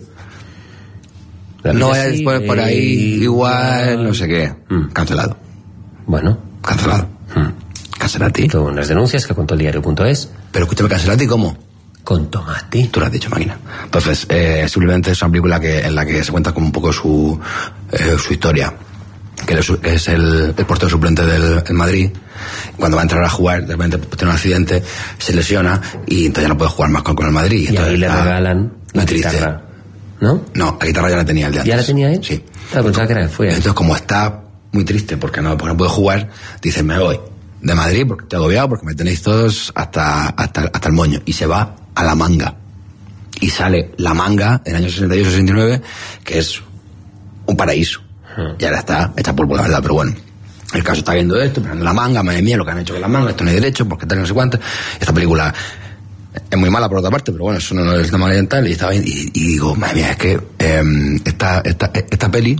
No vayas después por ahí, hey, igual, no sé qué. Mm. Cancelado. Bueno. Cancelado. Mm. Cancelati. Con unas denuncias que contó el diario punto es. Pero escúchame, Cancelati, ¿cómo? Con tomate. Tú lo has dicho, máquina. Entonces, eh, simplemente es una película que, en la que se cuenta como un poco su, eh, su historia. Que es el, el portero suplente del el Madrid. Cuando va a entrar a jugar, de repente tiene un accidente, se lesiona y entonces ya no puede jugar más con, con el Madrid. Y entonces, ahí le regalan la guitarra. ¿No? No, la guitarra ya la tenía el de antes. ¿Ya la tenía él? Sí. Claro, pensaba que era fue. Entonces, como está muy triste porque no, porque no puede jugar, dice, me voy de Madrid porque estoy agobiado, porque me tenéis todos hasta, hasta, hasta el moño. Y se va a La Manga. Y sale La Manga en el año sesenta y ocho sesenta y nueve, que es un paraíso. Hmm. Y ahora está hecha polvo, la verdad, pero bueno. El caso está viendo esto, mirando La Manga, madre mía, lo que han hecho con La Manga, esto no hay derecho, porque tal, no sé cuánto. Esta película es muy mala por otra parte, pero bueno, eso no es el tema oriental. Y, estaba, y, y digo, madre mía, es que eh, esta, esta, esta peli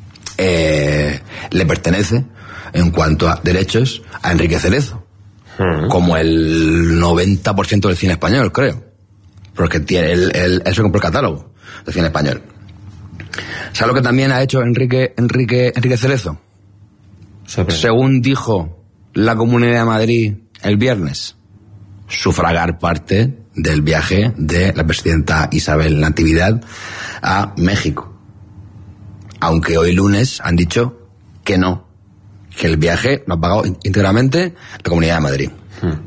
eh, le pertenece, en cuanto a derechos, a Enrique Cerezo. Hmm. Como el noventa por ciento del cine español, creo. Porque tiene, él, él, él se compró el catálogo del cine español. ¿Sabes lo que también ha hecho Enrique, Enrique, Enrique Cerezo? Sobre. Según dijo la Comunidad de Madrid el viernes, sufragar parte del viaje de la presidenta Isabel Natividad a México. Aunque hoy lunes han dicho que no, que el viaje lo ha pagado íntegramente la Comunidad de Madrid. Hmm.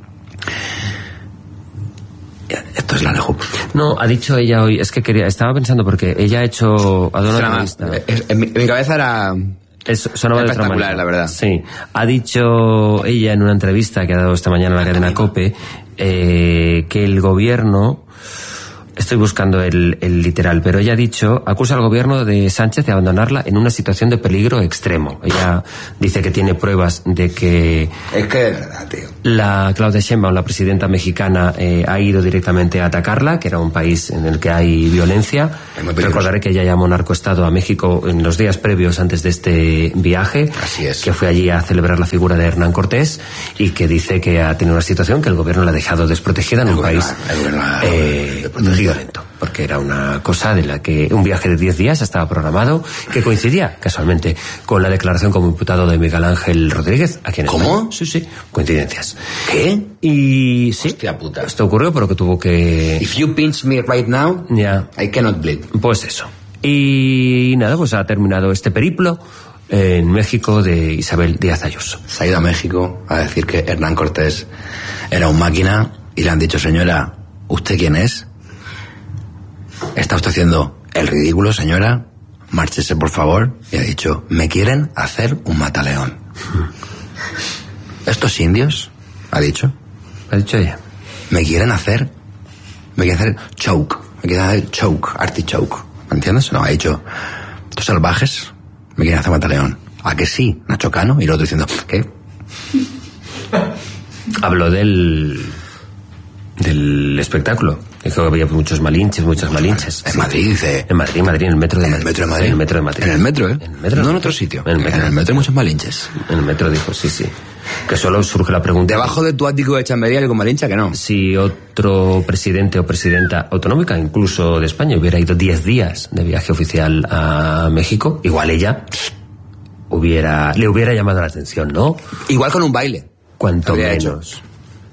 Esto es la Lejup. No, ha dicho ella hoy, es que quería, estaba pensando porque ella ha hecho, ha dado una entrevista. En mi, en mi cabeza era... Es, sonaba de otra manera, la verdad. Sí. Ha dicho ella en una entrevista que ha dado esta mañana en la cadena COPE eh, que el gobierno... Estoy buscando el, el literal, pero ella ha dicho, acusa al gobierno de Sánchez de abandonarla en una situación de peligro extremo. Ella dice que tiene pruebas de que... Es que es verdad, tío. La Claudia Sheinbaum, la presidenta mexicana, eh, ha ido directamente a atacarla, que era un país en el que hay violencia. Recordaré que ella llamó narcoestado a México en los días previos antes de este viaje. Así es. Que fue allí a celebrar la figura de Hernán Cortés y que dice que ha tenido una situación que el gobierno la ha dejado desprotegida en el un gobierno, país el gobierno, eh, violento. Porque era una cosa de la que un viaje de diez días estaba programado, que coincidía casualmente con la declaración como imputado de Miguel Ángel Rodríguez aquí en ¿Cómo? España. Sí, sí, coincidencias. ¿Qué? Y sí, hostia puta. Esto ocurrió porque tuvo que... If you pinch me right now, yeah. I cannot bleed. Pues eso. Y nada, pues ha terminado este periplo en México de Isabel Díaz Ayuso. Se ha ido a México a decir que Hernán Cortés era un máquina y le han dicho, señora, ¿usted quién es? ¿Está usted haciendo el ridículo, señora? Márchese, por favor. Y ha dicho, me quieren hacer un mataleón. ¿Estos indios? Ha dicho. Ha dicho ella. Me quieren hacer... Me quieren hacer choke. Me quieren hacer choke, artichoke. ¿Me entiendes? No, ha dicho, estos salvajes me quieren hacer mataleón. ¿A que sí, Nacho Cano? Y el otro diciendo, ¿qué? Habló del... del espectáculo. Dijo que había muchos malinches, muchas malinches. En sí. Madrid, dice. En Madrid, Madrid, en el metro de en Madrid. El metro de Madrid. En el metro de Madrid. En el metro, ¿eh? En el metro. No en otro sitio. En el metro, en el metro hay muchos malinches. En el metro dijo, sí, sí. Que solo surge la pregunta. Debajo de tu ático de chambería hay algún malincha que no. Si otro presidente o presidenta autonómica, incluso de España, hubiera ido diez días de viaje oficial a México, igual ella hubiera, le hubiera llamado la atención, ¿no? Igual con un baile. Cuanto menos.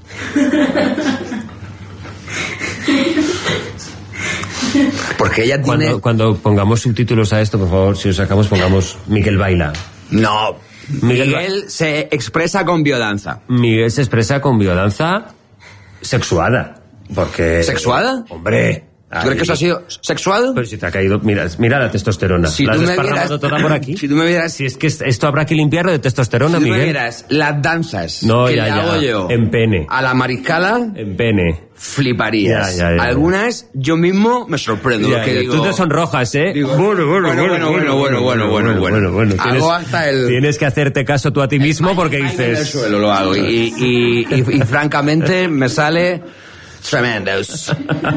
Porque ella tiene... Cuando, cuando pongamos subtítulos a esto, por favor, si os sacamos, pongamos Miguel baila. No, Miguel, Miguel ba... se expresa con biodanza. Miguel se expresa con biodanza sexuada. Porque... ¿Sexuada? Hombre... ¿Tú crees que eso ha sido sexual? Pero si te ha caído... Mira, mira la testosterona. Si la has tú me desparramado vieras, toda por aquí. Si tú me vieras... Si es que esto habrá que limpiarlo de testosterona, si Miguel. Si tú me vieras las danzas no, que ya, le ya. hago yo... En pene. A la mariscala... En pene. Fliparías. Ya, ya, ya, Algunas yo mismo me sorprendo. Ya, que ya. digo, Tú te sonrojas, ¿eh? Digo, bueno, bueno, bueno, bueno, bueno, bueno, bueno, bueno, bueno, bueno. Tienes, hago hasta el... Tienes que hacerte caso tú a ti mismo porque dices... En el suelo lo hago. Y, y, y, y, y francamente me sale... Tremendos.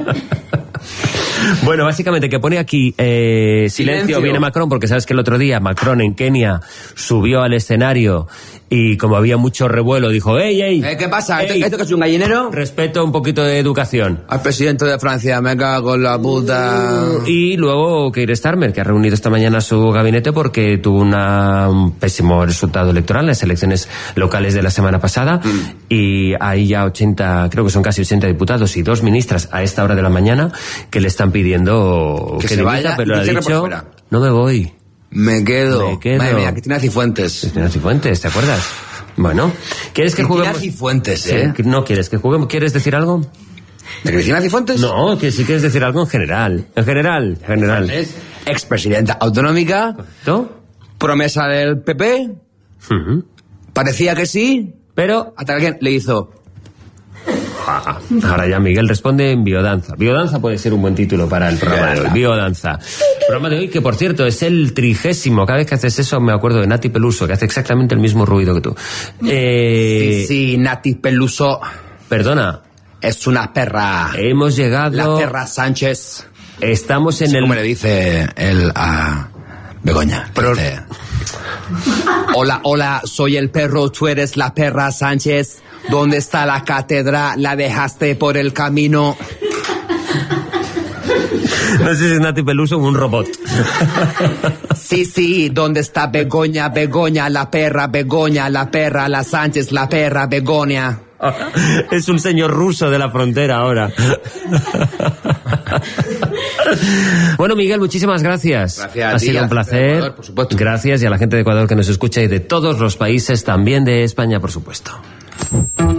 Bueno, básicamente que pone aquí eh, silencio, silencio, viene Macron, porque sabes que el otro día Macron en Kenia subió al escenario y como había mucho revuelo dijo, ey, ey. ¿Eh, ¿Qué pasa? Ey, ¿Esto que es un gallinero? Respeto, un poquito de educación. Al presidente de Francia, me cago en la puta. Y luego Keir Starmer, que ha reunido esta mañana su gabinete porque tuvo una, un pésimo resultado electoral en las elecciones locales de la semana pasada mm. y hay ya ochenta, creo que son casi ochenta diputados y dos ministras a esta hora de la mañana que le están pidiendo que, que se dimita, vaya, pero le ha dicho, no me voy. Me quedo. Me quedo. Madre mía, Cristina Cifuentes. Cristina Cifuentes, ¿te acuerdas? Bueno, ¿quieres que juguemos? Cristina Cifuentes, ¿eh? Sí, no quieres que juguemos. ¿Quieres decir algo? ¿De Cristina Cifuentes? No, que si quieres decir algo en general. En general, en general. Es expresidenta autonómica. ¿Tú? Promesa del P P. Uh-huh. Parecía que sí. Pero... hasta que alguien le hizo... Ah, ahora ya Miguel responde en biodanza. Biodanza puede ser un buen título para el programa de hoy. Biodanza. El programa de hoy, que por cierto es el trigésimo. Cada vez que haces eso me acuerdo de Nati Peluso, que hace exactamente el mismo ruido que tú. Eh... Sí, sí, Nati Peluso. Perdona. Es una perra. Hemos llegado... La perra Sánchez. Estamos en sí, el... como le dice él a Begoña. Pero... dice, hola, hola, soy el perro, tú eres la perra Sánchez. ¿Dónde está la catedral? La dejaste por el camino. No sé si es Nati Peluso o un robot. Sí, sí, ¿dónde está Begoña? Begoña, la perra, Begoña, la perra, la Sánchez, la perra, Begoña. Es un señor ruso de la frontera ahora. Bueno, Miguel, muchísimas gracias. Gracias a ha ti, sido un placer. Ecuador, por supuesto. Gracias, y a la gente de Ecuador que nos escucha y de todos los países, también de España, por supuesto.